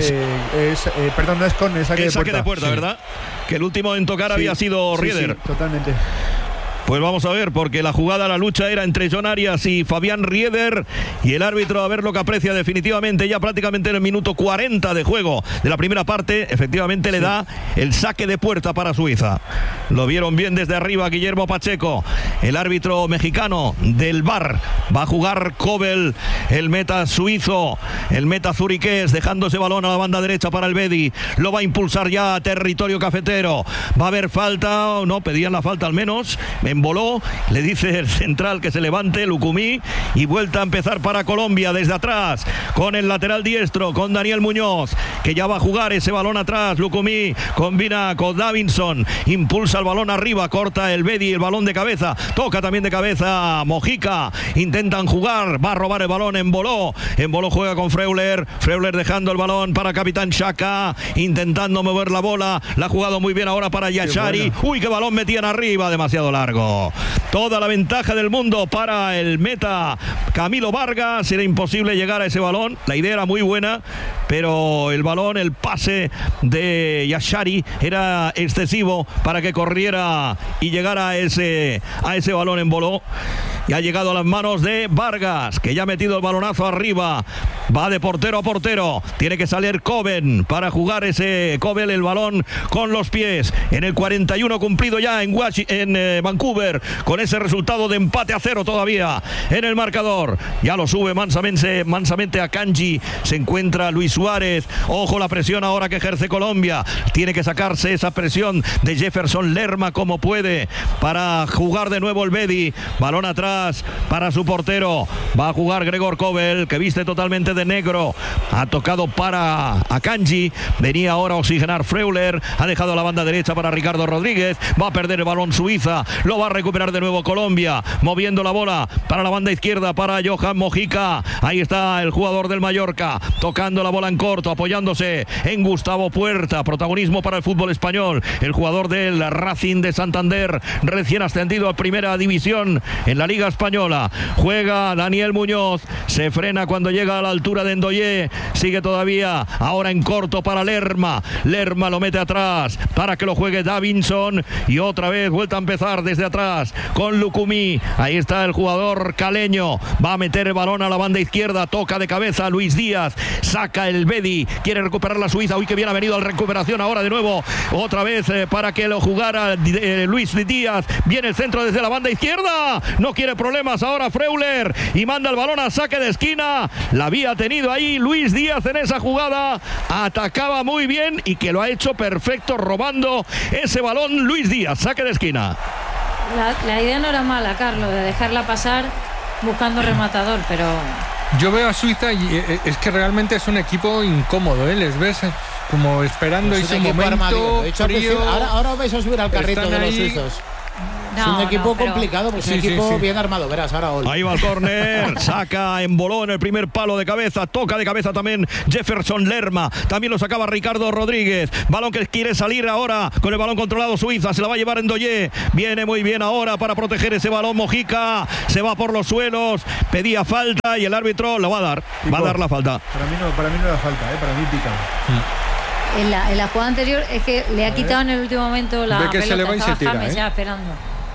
perdón, no es córner, es saque de puerta, ¿verdad? Que el último en tocar había sido Rieder. Sí, totalmente. Pues vamos a ver, porque la jugada, la lucha era entre John Arias y Fabián Rieder, y el árbitro a ver lo que aprecia definitivamente ya prácticamente en el minuto 40 de juego de la primera parte. Efectivamente le da el saque de puerta para Suiza. Lo vieron bien desde arriba Guillermo Pacheco, el árbitro mexicano del VAR. Va a jugar Kobel, el meta suizo, el meta zuriqués, dejando ese balón a la banda derecha para el Bedi. Lo va a impulsar ya a territorio cafetero. Va a haber falta, o no, pedían la falta al menos. Emboló, le dice el central que se levante, Lucumí, y vuelta a empezar para Colombia desde atrás, con el lateral diestro, con Daniel Muñoz, que ya va a jugar ese balón atrás. Lucumí combina con Davinson, impulsa el balón arriba, corta el Bedi, el balón de cabeza, toca también de cabeza Mojica, intentan jugar, va a robar el balón Emboló juega con Freuler dejando el balón para Capitán Xhaka, intentando mover la bola, la ha jugado muy bien ahora para Yashari. Uy, qué balón metían arriba, demasiado largo. Toda la ventaja del mundo para el meta Camilo Vargas. Era imposible llegar a ese balón. La idea era muy buena, pero el balón, el pase de Yashari era excesivo para que corriera y llegara a ese balón en Boló. Y ha llegado a las manos de Vargas, que ya ha metido el balonazo arriba. Va de portero a portero. Tiene que salir Coben para jugar ese Kobel el balón con los pies. En el 41 cumplido ya en Vancouver, con ese resultado de empate a 0 todavía en el marcador. Ya lo sube mansamente a Kanji. Se encuentra Luis Suárez. Ojo la presión ahora que ejerce Colombia. Tiene que sacarse esa presión de Jefferson Lerma como puede para jugar de nuevo el Bedi. Balón atrás para su portero. Va a jugar Gregor Kobel, que viste totalmente de de negro. Ha tocado para Akanji. Venía ahora a oxigenar Freuler. Ha dejado la banda derecha para Ricardo Rodríguez. Va a perder el balón Suiza. Lo va a recuperar de nuevo Colombia. Moviendo la bola para la banda izquierda para Johan Mojica. Ahí está el jugador del Mallorca. Tocando la bola en corto. Apoyándose en Gustavo Puerta. Protagonismo para el fútbol español. El jugador del Racing de Santander. Recién ascendido a primera división en la Liga Española. Juega Daniel Muñoz. Se frena cuando llega a la altura de Ndoye. Sigue todavía. Ahora en corto para Lerma. Lerma lo mete atrás para que lo juegue Davinson. Y otra vez vuelta a empezar desde atrás con Lucumí. Ahí está el jugador caleño. Va a meter el balón a la banda izquierda. Toca de cabeza Luis Díaz. Saca el Bedi. Quiere recuperar la Suiza. Uy, que bien ha venido la recuperación ahora de nuevo. Otra vez para que lo jugara Luis Díaz. Viene el centro desde la banda izquierda. No quiere problemas ahora Freuler. Y manda el balón a saque de esquina. La había tenido ahí Luis Díaz en esa jugada. Atacaba muy bien y que lo ha hecho perfecto robando ese balón Luis Díaz. Saque de esquina. La idea no era mala, Carlos, de dejarla pasar buscando rematador, pero... Yo veo a Suiza y es que realmente es un equipo incómodo, ¿eh? Les ves como esperando ese momento frío. Ahora vais a subir al carrito de los suizos. Es un equipo complicado, pues un equipo bien armado, verás, ahora hoy. Ahí va el córner, saca, emboló en el primer palo de cabeza, toca de cabeza también Jefferson Lerma, también lo sacaba Ricardo Rodríguez, balón que quiere salir ahora, con el balón controlado Suiza, se la va a llevar Ndoye, viene muy bien ahora para proteger ese balón Mojica, se va por los suelos, pedía falta y el árbitro la va a dar, va a dar la falta. Para mí no era falta, para mí pica. En la jugada anterior es que le ha quitado en el último momento la pelota, se le va y se tira, ya esperando.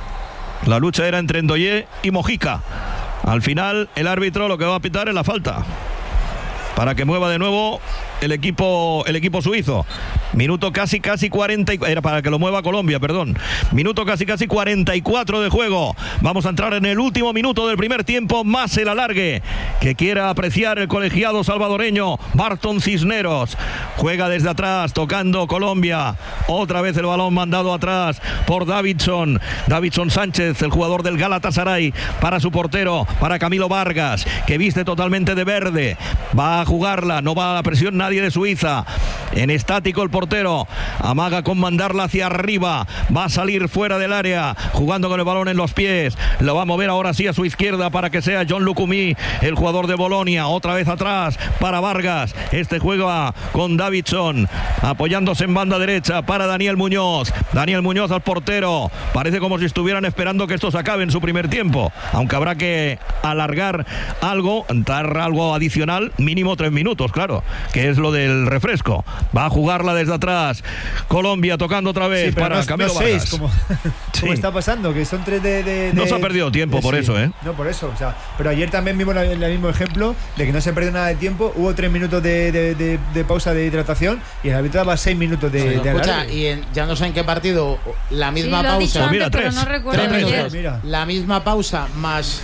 La lucha era entre Ndoye y Mojica. Al final el árbitro lo que va a pitar es la falta para que mueva de nuevo el equipo suizo. Minuto casi 40, era para que lo mueva Colombia, perdón. Minuto casi 44 de juego. Vamos a entrar en el último minuto del primer tiempo, más el alargue que quiera apreciar el colegiado salvadoreño Barton Cisneros. Juega desde atrás, tocando Colombia. Otra vez el balón mandado atrás por Davinson Sánchez, el jugador del Galatasaray, para su portero, para Camilo Vargas, que viste totalmente de verde. Va a jugarla, no va a la presión nadie de Suiza. En estático el portero, amaga con mandarla hacia arriba, va a salir fuera del área, jugando con el balón en los pies, lo va a mover ahora sí a su izquierda para que sea John Lucumí, el jugador de Bolonia. Otra vez atrás para Vargas, este juega con Davinson, apoyándose en banda derecha para Daniel Muñoz al portero. Parece como si estuvieran esperando que esto se acabe en su primer tiempo, aunque habrá que alargar algo, dar algo adicional, mínimo 3 minutos, claro, que es lo del refresco. Va a jugarla desde atrás Colombia, tocando otra vez para Camilo Vargas. Como está pasando, que son 3 de no se ha perdido tiempo por eso, No, por eso, o sea, pero ayer también vimos el mismo ejemplo de que no se perdió nada de tiempo. Hubo 3 minutos de pausa de hidratación y el árbitro daba 6 minutos de escucha, y ya no sé en qué partido la misma pausa. Antes, pero no recuerdo 3 minutos. La misma pausa más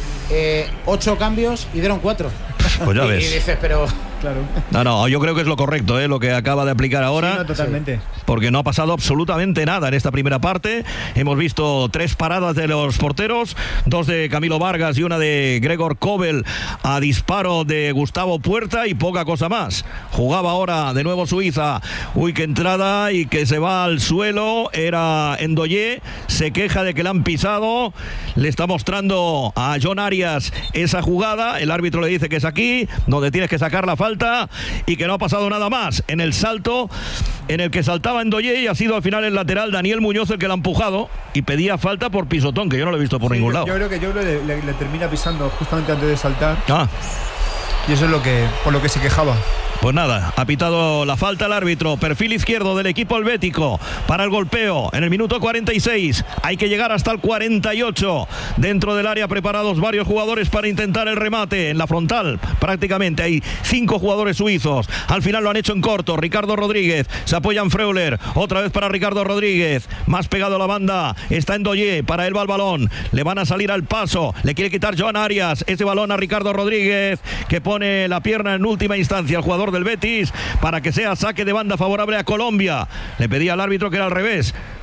8 cambios y dieron 4. Pues ya ves. Y dices, pero... Claro. No, yo creo que es lo correcto, lo que acaba de aplicar ahora. Sí, no, totalmente. Porque no ha pasado absolutamente nada en esta primera parte. Hemos visto 3 paradas de los porteros, 2 de Camilo Vargas y una de Gregor Kobel a disparo de Gustavo Puerta y poca cosa más. Jugaba ahora de nuevo Suiza. Uy, qué entrada y que se va al suelo. Era Ndoye, se queja de que le han pisado. Le está mostrando a John Arias esa jugada. El árbitro le dice que es aquí, donde tienes que sacar la falta, y que no ha pasado nada más en el salto en el que saltaba Ndoye, y ha sido al final el lateral Daniel Muñoz el que la ha empujado y pedía falta por pisotón, que yo no lo he visto por ningún lado. Yo creo que le termina pisando justamente antes de saltar. Y eso es por lo que se quejaba. Pues nada, ha pitado la falta el árbitro. Perfil izquierdo del equipo helvético para el golpeo en el minuto 46. Hay que llegar hasta el 48. Dentro del área preparados varios jugadores para intentar el remate en la frontal. Prácticamente hay 5 jugadores suizos. Al final lo han hecho en corto. Ricardo Rodríguez se apoya en Freuler. Otra vez para Ricardo Rodríguez. Más pegado a la banda está Ndoye. Para él va el balón. Le van a salir al paso. Le quiere quitar Joan Arias ese balón a Ricardo Rodríguez, que pone la pierna en última instancia al jugador del Betis para que sea saque de banda favorable a Colombia. Le pedía al árbitro que era al revés.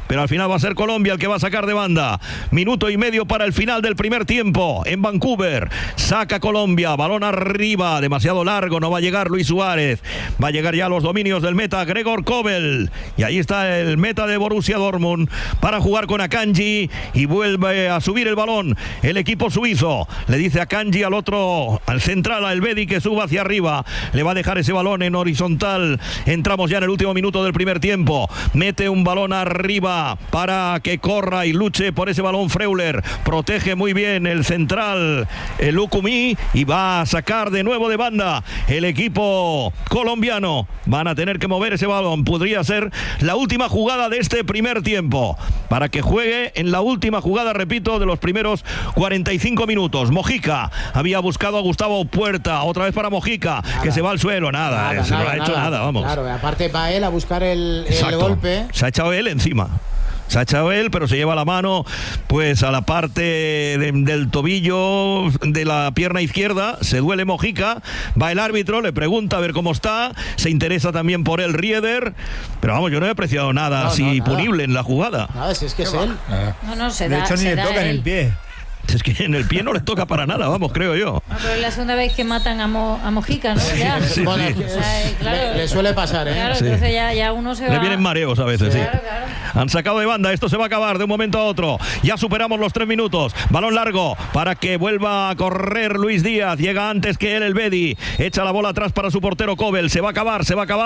pero al final va a ser Colombia el que va a sacar de banda. Minuto y medio para el final del primer tiempo en Vancouver. Saca Colombia, balón arriba, demasiado largo, no va a llegar Luis Suárez. Va a llegar ya a los dominios del meta Gregor Kobel. Y ahí está el meta de Borussia Dortmund para jugar con Akanji y vuelve a subir el balón el equipo suizo. Le dice Akanji al otro, al central, a Elvedi, que suba hacia arriba. Le va a dejar ese balón en horizontal. Entramos ya en el último minuto del primer tiempo. Mete un balón arriba para que corra y luche por ese balón Freuler. Protege muy bien el central, el Lukumi, y va a sacar de nuevo de banda el equipo colombiano. Van a tener que mover ese balón. Podría ser la última jugada de este primer tiempo para que juegue en la última jugada, repito, de los primeros 45 minutos. Mojica había buscado a Gustavo Puerta, otra vez para Mojica, que se va al suelo. Nada, se lo ha hecho nada, vamos. Claro, aparte va él a buscar el golpe. Se ha echado él encima. Se ha echado él, pero se lleva la mano pues a la parte del tobillo de la pierna izquierda. Se duele Mojica. Va el árbitro, le pregunta a ver cómo está. Se interesa también por él Rieder. Pero vamos, yo no he apreciado nada así punible en la jugada. Nada, si es que es él. No, se da. De hecho, ni le toca en el pie. Es que en el pie no les toca para nada, vamos, creo yo. Pero es la segunda vez que matan a Mojica, ¿no? Ya. Sí, bueno, sí. O sea, claro, le suele pasar, ¿eh? Claro, Sí. entonces ya uno se va. Le vienen mareos a veces, sí. Claro. Han sacado de banda, esto se va a acabar de un momento a otro. Ya superamos los 3 minutos. Balón largo para que vuelva a correr Luis Díaz. Llega antes que él el Bedi. Echa la bola atrás para su portero Kobel. Se va a acabar.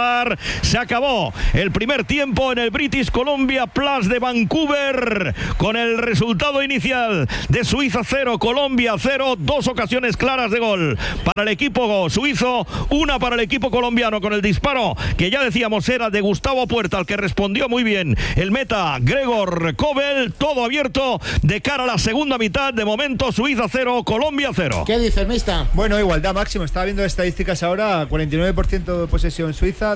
Se acabó el primer tiempo en el British Columbia Plus de Vancouver, con el resultado inicial de Suiza 0, Colombia 0, 2 ocasiones claras de gol para el equipo suizo, una para el equipo colombiano, con el disparo que ya decíamos era de Gustavo Puerta, al que respondió muy bien el meta Gregor Kobel. Todo abierto de cara a la segunda mitad. De momento Suiza 0, Colombia 0. ¿Qué dice el mista? Bueno, igualdad máximo. Estaba viendo estadísticas ahora, 49% de posesión Suiza,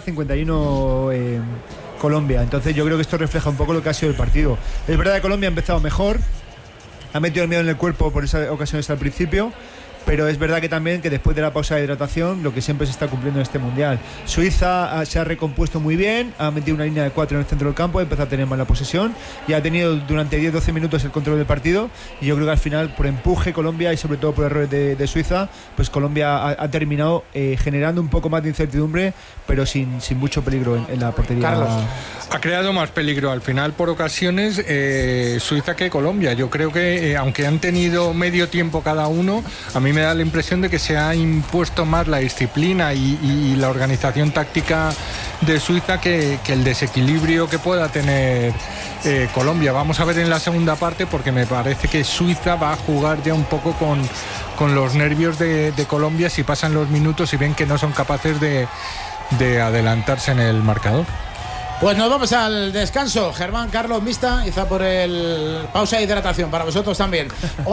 51% Colombia. Entonces yo creo que esto refleja un poco lo que ha sido el partido. Es verdad que Colombia ha empezado mejor, ha metido el miedo en el cuerpo por esas ocasiones al principio, pero es verdad que también que después de la pausa de hidratación, lo que siempre se está cumpliendo en este mundial. Suiza se ha recompuesto muy bien, ha metido una línea de 4 en el centro del campo, ha empezado a tener más la posesión y ha tenido durante 10-12 minutos el control del partido, y yo creo que al final, por empuje Colombia y sobre todo por errores de Suiza, pues Colombia ha terminado generando un poco más de incertidumbre, pero sin mucho peligro en la portería. Carlos. Ha creado más peligro al final por ocasiones Suiza que Colombia. Yo creo que aunque han tenido medio tiempo cada uno, a mí me da la impresión de que se ha impuesto más la disciplina y la organización táctica de Suiza que el desequilibrio que pueda tener Colombia. Vamos a ver en la segunda parte, porque me parece que Suiza va a jugar ya un poco con los nervios de Colombia si pasan los minutos y ven que no son capaces de adelantarse en el marcador. Pues nos vamos al descanso. Germán, Carlos, mista, quizá por el pausa de hidratación para vosotros también.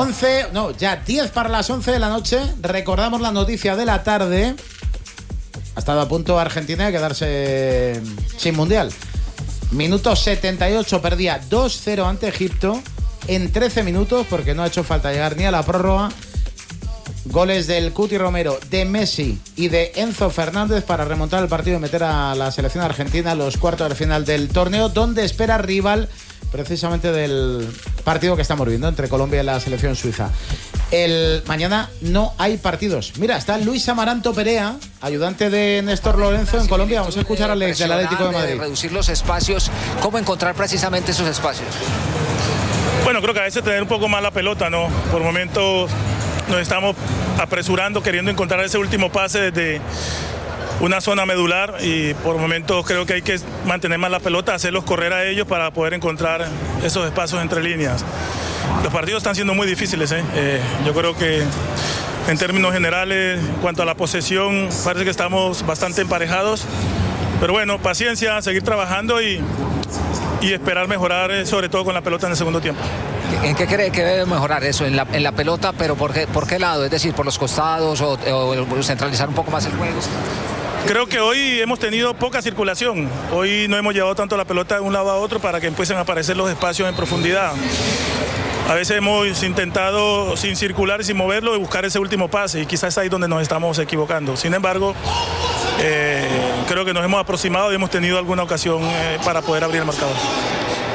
10 para las 11 de la noche. Recordamos la noticia de la tarde. Ha estado a punto Argentina de quedarse sin mundial. Minuto 78, perdía 2-0 ante Egipto en 13 minutos, porque no ha hecho falta llegar ni a la prórroga. Goles del Cuti Romero, de Messi y de Enzo Fernández para remontar el partido y meter a la selección argentina a los cuartos de final del torneo, donde espera rival precisamente del partido que estamos viendo entre Colombia y la selección suiza. Mañana no hay partidos. Mira, está Luis Amaranto Perea, ayudante de Néstor Lorenzo en Colombia. Vamos a escuchar al ex del Atlético de Madrid. Reducir los espacios, ¿cómo encontrar precisamente esos espacios? Bueno, creo que a veces tener un poco más la pelota, ¿no? Por momentos nos estamos apresurando, queriendo encontrar ese último pase desde una zona medular, y por momentos creo que hay que mantener más la pelota, hacerlos correr a ellos para poder encontrar esos espacios entre líneas. Los partidos están siendo muy difíciles, yo creo que en términos generales, en cuanto a la posesión, parece que estamos bastante emparejados, pero bueno, paciencia, seguir trabajando y esperar mejorar, sobre todo con la pelota en el segundo tiempo. ¿En qué cree que debe mejorar eso? En la pelota, pero ¿por qué lado? Es decir, ¿por los costados o centralizar un poco más el juego? Creo que hoy hemos tenido poca circulación. Hoy no hemos llevado tanto la pelota de un lado a otro para que empiecen a aparecer los espacios en profundidad. A veces hemos intentado, sin circular y sin moverlo, buscar ese último pase, y quizás es ahí donde nos estamos equivocando. Sin embargo, creo que nos hemos aproximado y hemos tenido alguna ocasión para poder abrir el marcador.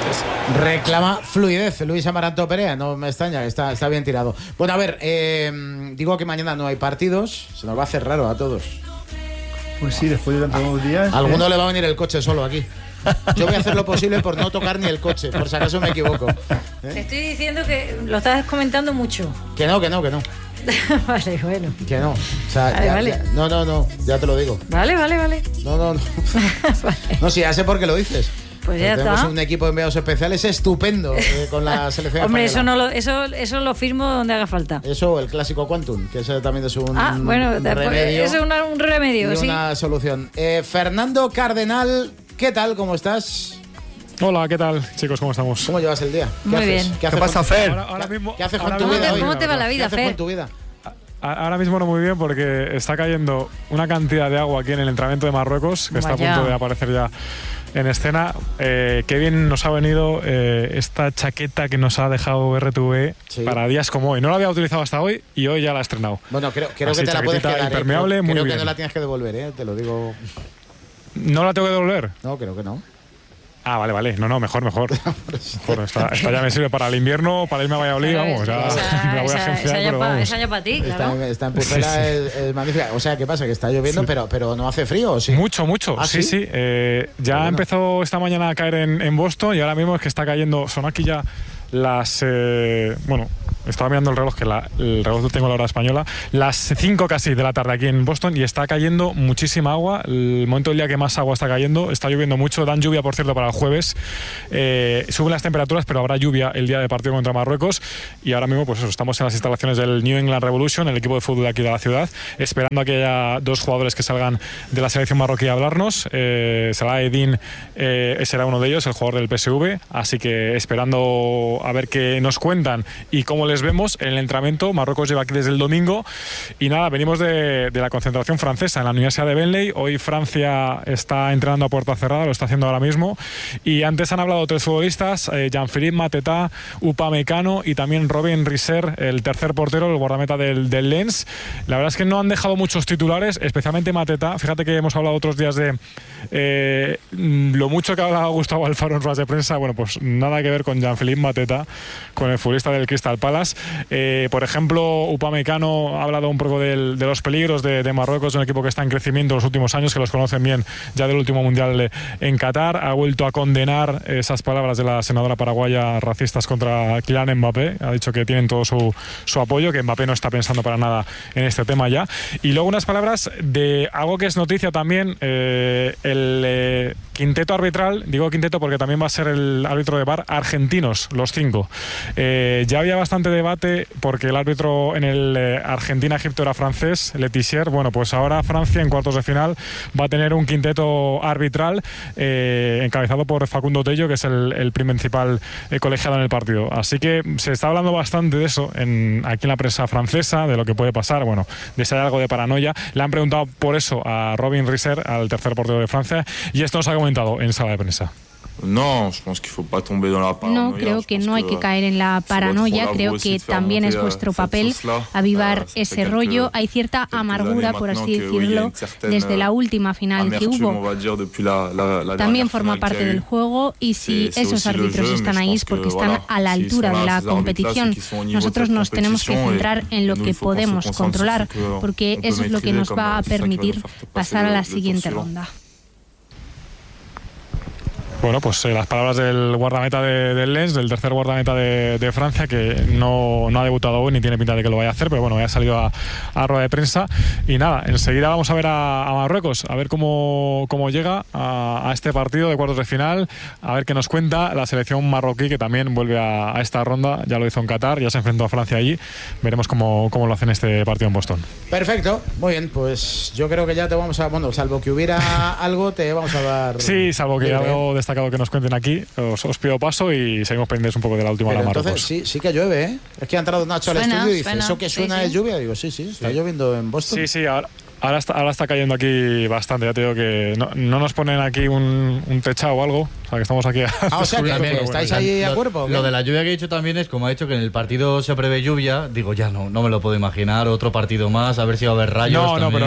fluidez. Reclama fluidez, Luis Amaranto Perea, no me extraña, está bien tirado. Bueno, a ver, digo que mañana no hay partidos, se nos va a hacer raro a todos. Pues sí, después de tantos días. A alguno le va a venir el coche solo aquí. Yo voy a hacer lo posible por no tocar ni el coche, por si acaso me equivoco. Te estoy diciendo que lo estás comentando mucho. Que no. Vale, bueno. Que no. O sea, vale. No, ya te lo digo. Vale. No. Vale. No, sí, ya sé por qué lo dices. Pues ya tenemos está. un equipo de enviados especiales estupendo con la selección Hombre, española. eso lo firmo donde haga falta. Eso, el clásico Quantum, que ese también es un remedio. Eso es un remedio, y sí. una solución. Fernando Cardenal, ¿qué tal? ¿Cómo estás? Hola, ¿qué tal, chicos? ¿Cómo estamos? ¿Cómo llevas el día? Muy bien. ¿Qué pasa, Fer? Ahora mismo, ¿Qué haces con tu vida hoy? ¿Cómo te va la vida, ¿Qué haces Fer? con tu vida? Ahora mismo no muy bien porque está cayendo una cantidad de agua aquí en el entrenamiento de Marruecos que está a punto de aparecer ya en escena. Qué bien nos ha venido esta chaqueta que nos ha dejado RTV para días como hoy. No la había utilizado hasta hoy y hoy ya la he estrenado. Bueno, creo así, que te la puedes quedar. Impermeable, muy creo bien. que no la tienes que devolver, te lo digo. ¿No la tengo que devolver? No, creo que no. Ah, vale. No, mejor. Esta ya me sirve para el invierno, para irme a Valladolid, vamos. Ya me la voy a agenciar, pero vamos. Esa ya para ti, claro. Esta en Pucela es magnífica. O sea, ¿qué pasa? Que está lloviendo, pero no hace frío, ¿o sí? Mucho. ¿Ah, sí. Ya empezó esta mañana a caer en Boston y ahora mismo es que está cayendo. Son aquí ya las... estaba mirando el reloj, que el reloj tengo la hora española, las 5 casi de la tarde aquí en Boston y está cayendo muchísima agua. El momento del día que más agua está cayendo, está lloviendo mucho. Dan lluvia, por cierto, para el jueves. Suben las temperaturas, pero habrá lluvia el día de partido contra Marruecos. Y ahora mismo, pues eso, estamos en las instalaciones del New England Revolution, el equipo de fútbol de aquí de la ciudad, esperando a que haya 2 jugadores que salgan de la selección marroquí a hablarnos. Salah Eddin será uno de ellos, el jugador del PSV. Así que esperando a ver qué nos cuentan y cómo les vemos en el entrenamiento. Marruecos lleva aquí desde el domingo y nada, venimos de la concentración francesa en la Universidad de Benley. Hoy Francia está entrenando a puerta cerrada, lo está haciendo ahora mismo, y antes han hablado 3 futbolistas, Jean-Philippe Mateta, Upamecano y también Robin Riser, el tercer portero, el guardameta del Lens. La verdad es que no han dejado muchos titulares, especialmente Mateta. Fíjate que hemos hablado otros días de lo mucho que ha hablado Gustavo Alfaro en ruedas de prensa. Bueno, pues nada que ver con Jean-Philippe Mateta, con el futbolista del Crystal Palace. Por ejemplo, Upamecano ha hablado un poco de los peligros de Marruecos, un equipo que está en crecimiento en los últimos años, que los conocen bien ya del último mundial en Qatar. Ha vuelto a condenar esas palabras de la senadora paraguaya racistas contra Kylian Mbappé. Ha dicho que tienen todo su apoyo, que Mbappé no está pensando para nada en este tema ya. Y luego unas palabras de algo que es noticia también, el quinteto arbitral. Digo quinteto porque también va a ser el árbitro de VAR argentinos, los 5. Ya había bastante debate porque el árbitro en el Argentina-Egipto era francés, Letizier. Bueno, pues ahora Francia en cuartos de final va a tener un quinteto arbitral encabezado por Facundo Tello, que es el principal colegiado en el partido. Así que se está hablando bastante de eso aquí en la prensa francesa, de lo que puede pasar, bueno, de si hay algo de paranoia. Le han preguntado por eso a Robin Riser, al tercer portero de Francia, y esto nos ha comentado en sala de prensa. No, creo que no hay que caer en la paranoia. Creo que también es vuestro papel avivar ese rollo. Hay cierta amargura, por así decirlo, desde la última final que hubo. También forma parte del juego, y si esos árbitros están ahí es porque están a la altura de la competición. Nosotros nos tenemos que centrar en lo que podemos controlar, porque eso es lo que nos va a permitir pasar a la siguiente ronda. Bueno, pues las palabras del guardameta del Lens, del tercer guardameta de Francia, que no ha debutado aún ni tiene pinta de que lo vaya a hacer, pero bueno, ya ha salido a rueda de prensa. Y nada, enseguida vamos a ver a Marruecos, a ver cómo llega a este partido de cuartos de final, a ver qué nos cuenta la selección marroquí, que también vuelve a esta ronda. Ya lo hizo en Qatar, ya se enfrentó a Francia allí. Veremos cómo lo hacen este partido en Boston. Perfecto, muy bien, pues yo creo que ya te vamos a... Bueno, salvo que hubiera algo, te vamos a dar... Sí, salvo que algo destacado que nos cuenten aquí, os pido paso y seguimos pendientes un poco de la última hora. Entonces sí que llueve, ¿eh? Es que ha entrado Nacho al estudio y dice, ¿eso que suena es lluvia? Digo, sí, está lloviendo en Boston. Sí, Ahora está cayendo aquí bastante, ya te digo que no nos ponen aquí un techado o algo, o sea que estamos aquí o sea que estáis ahí a cuerpo. Lo de la lluvia que he dicho también es, como ha dicho que en el partido se prevé lluvia, digo ya no me lo puedo imaginar, otro partido más, a ver si va a haber rayos.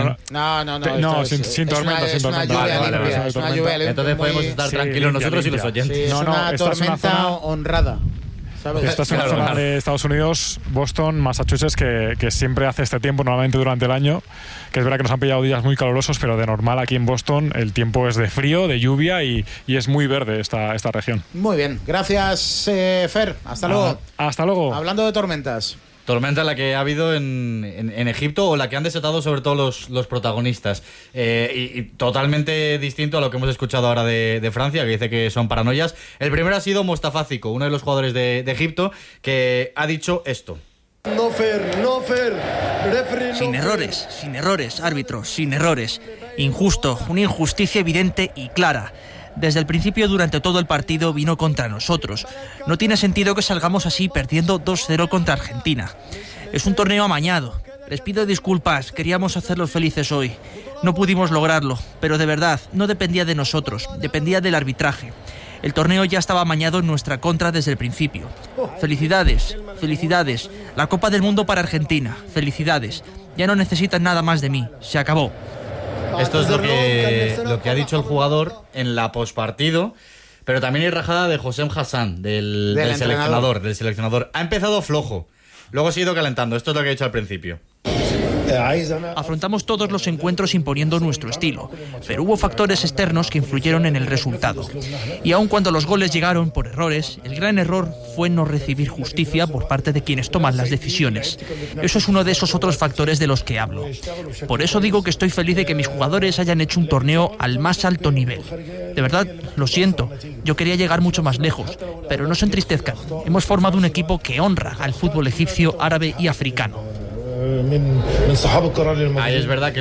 No, sin tormenta, sin tormenta. Vale. Entonces podemos estar tranquilos nosotros y los oyentes. Es una tormenta honrada. Esta es una zona de Estados Unidos, Boston, Massachusetts, que siempre hace este tiempo, normalmente durante el año, que es verdad que nos han pillado días muy calurosos, pero de normal aquí en Boston el tiempo es de frío, de lluvia y es muy verde esta región. Muy bien, gracias Fer, hasta luego. Hasta luego. Hablando de tormentas. Tormenta la que ha habido en Egipto, o la que han desatado sobre todo los protagonistas. Y totalmente distinto a lo que hemos escuchado ahora de Francia, que dice que son paranoias. El primero ha sido Mostafa Zico, uno de los jugadores de Egipto, que ha dicho esto. No fair. Sin errores, árbitros, sin errores. Injusto, una injusticia evidente y clara. Desde el principio, durante todo el partido, vino contra nosotros. No tiene sentido que salgamos así perdiendo 2-0 contra Argentina. Es un torneo amañado. Les pido disculpas, queríamos hacerlos felices hoy. No pudimos lograrlo, pero de verdad, no dependía de nosotros, dependía del arbitraje. El torneo ya estaba amañado en nuestra contra desde el principio. Felicidades. La Copa del Mundo para Argentina. Felicidades. Ya no necesitan nada más de mí. Se acabó. Esto es lo que ha dicho el jugador en la pospartido, pero también hay rajada de Hossein Hassan, del seleccionador. Ha empezado flojo, luego se ha ido calentando. Esto es lo que ha dicho al principio. Afrontamos todos los encuentros imponiendo nuestro estilo, pero hubo factores externos que influyeron en el resultado. Y aun cuando los goles llegaron por errores, el gran error fue no recibir justicia por parte de quienes toman las decisiones. Eso es uno de esos otros factores de los que hablo. Por eso digo que estoy feliz de que mis jugadores hayan hecho un torneo al más alto nivel. De verdad, lo siento, yo quería llegar mucho más lejos, pero no se entristezcan. Hemos formado un equipo que honra al fútbol egipcio, árabe y africano. Ahí es verdad que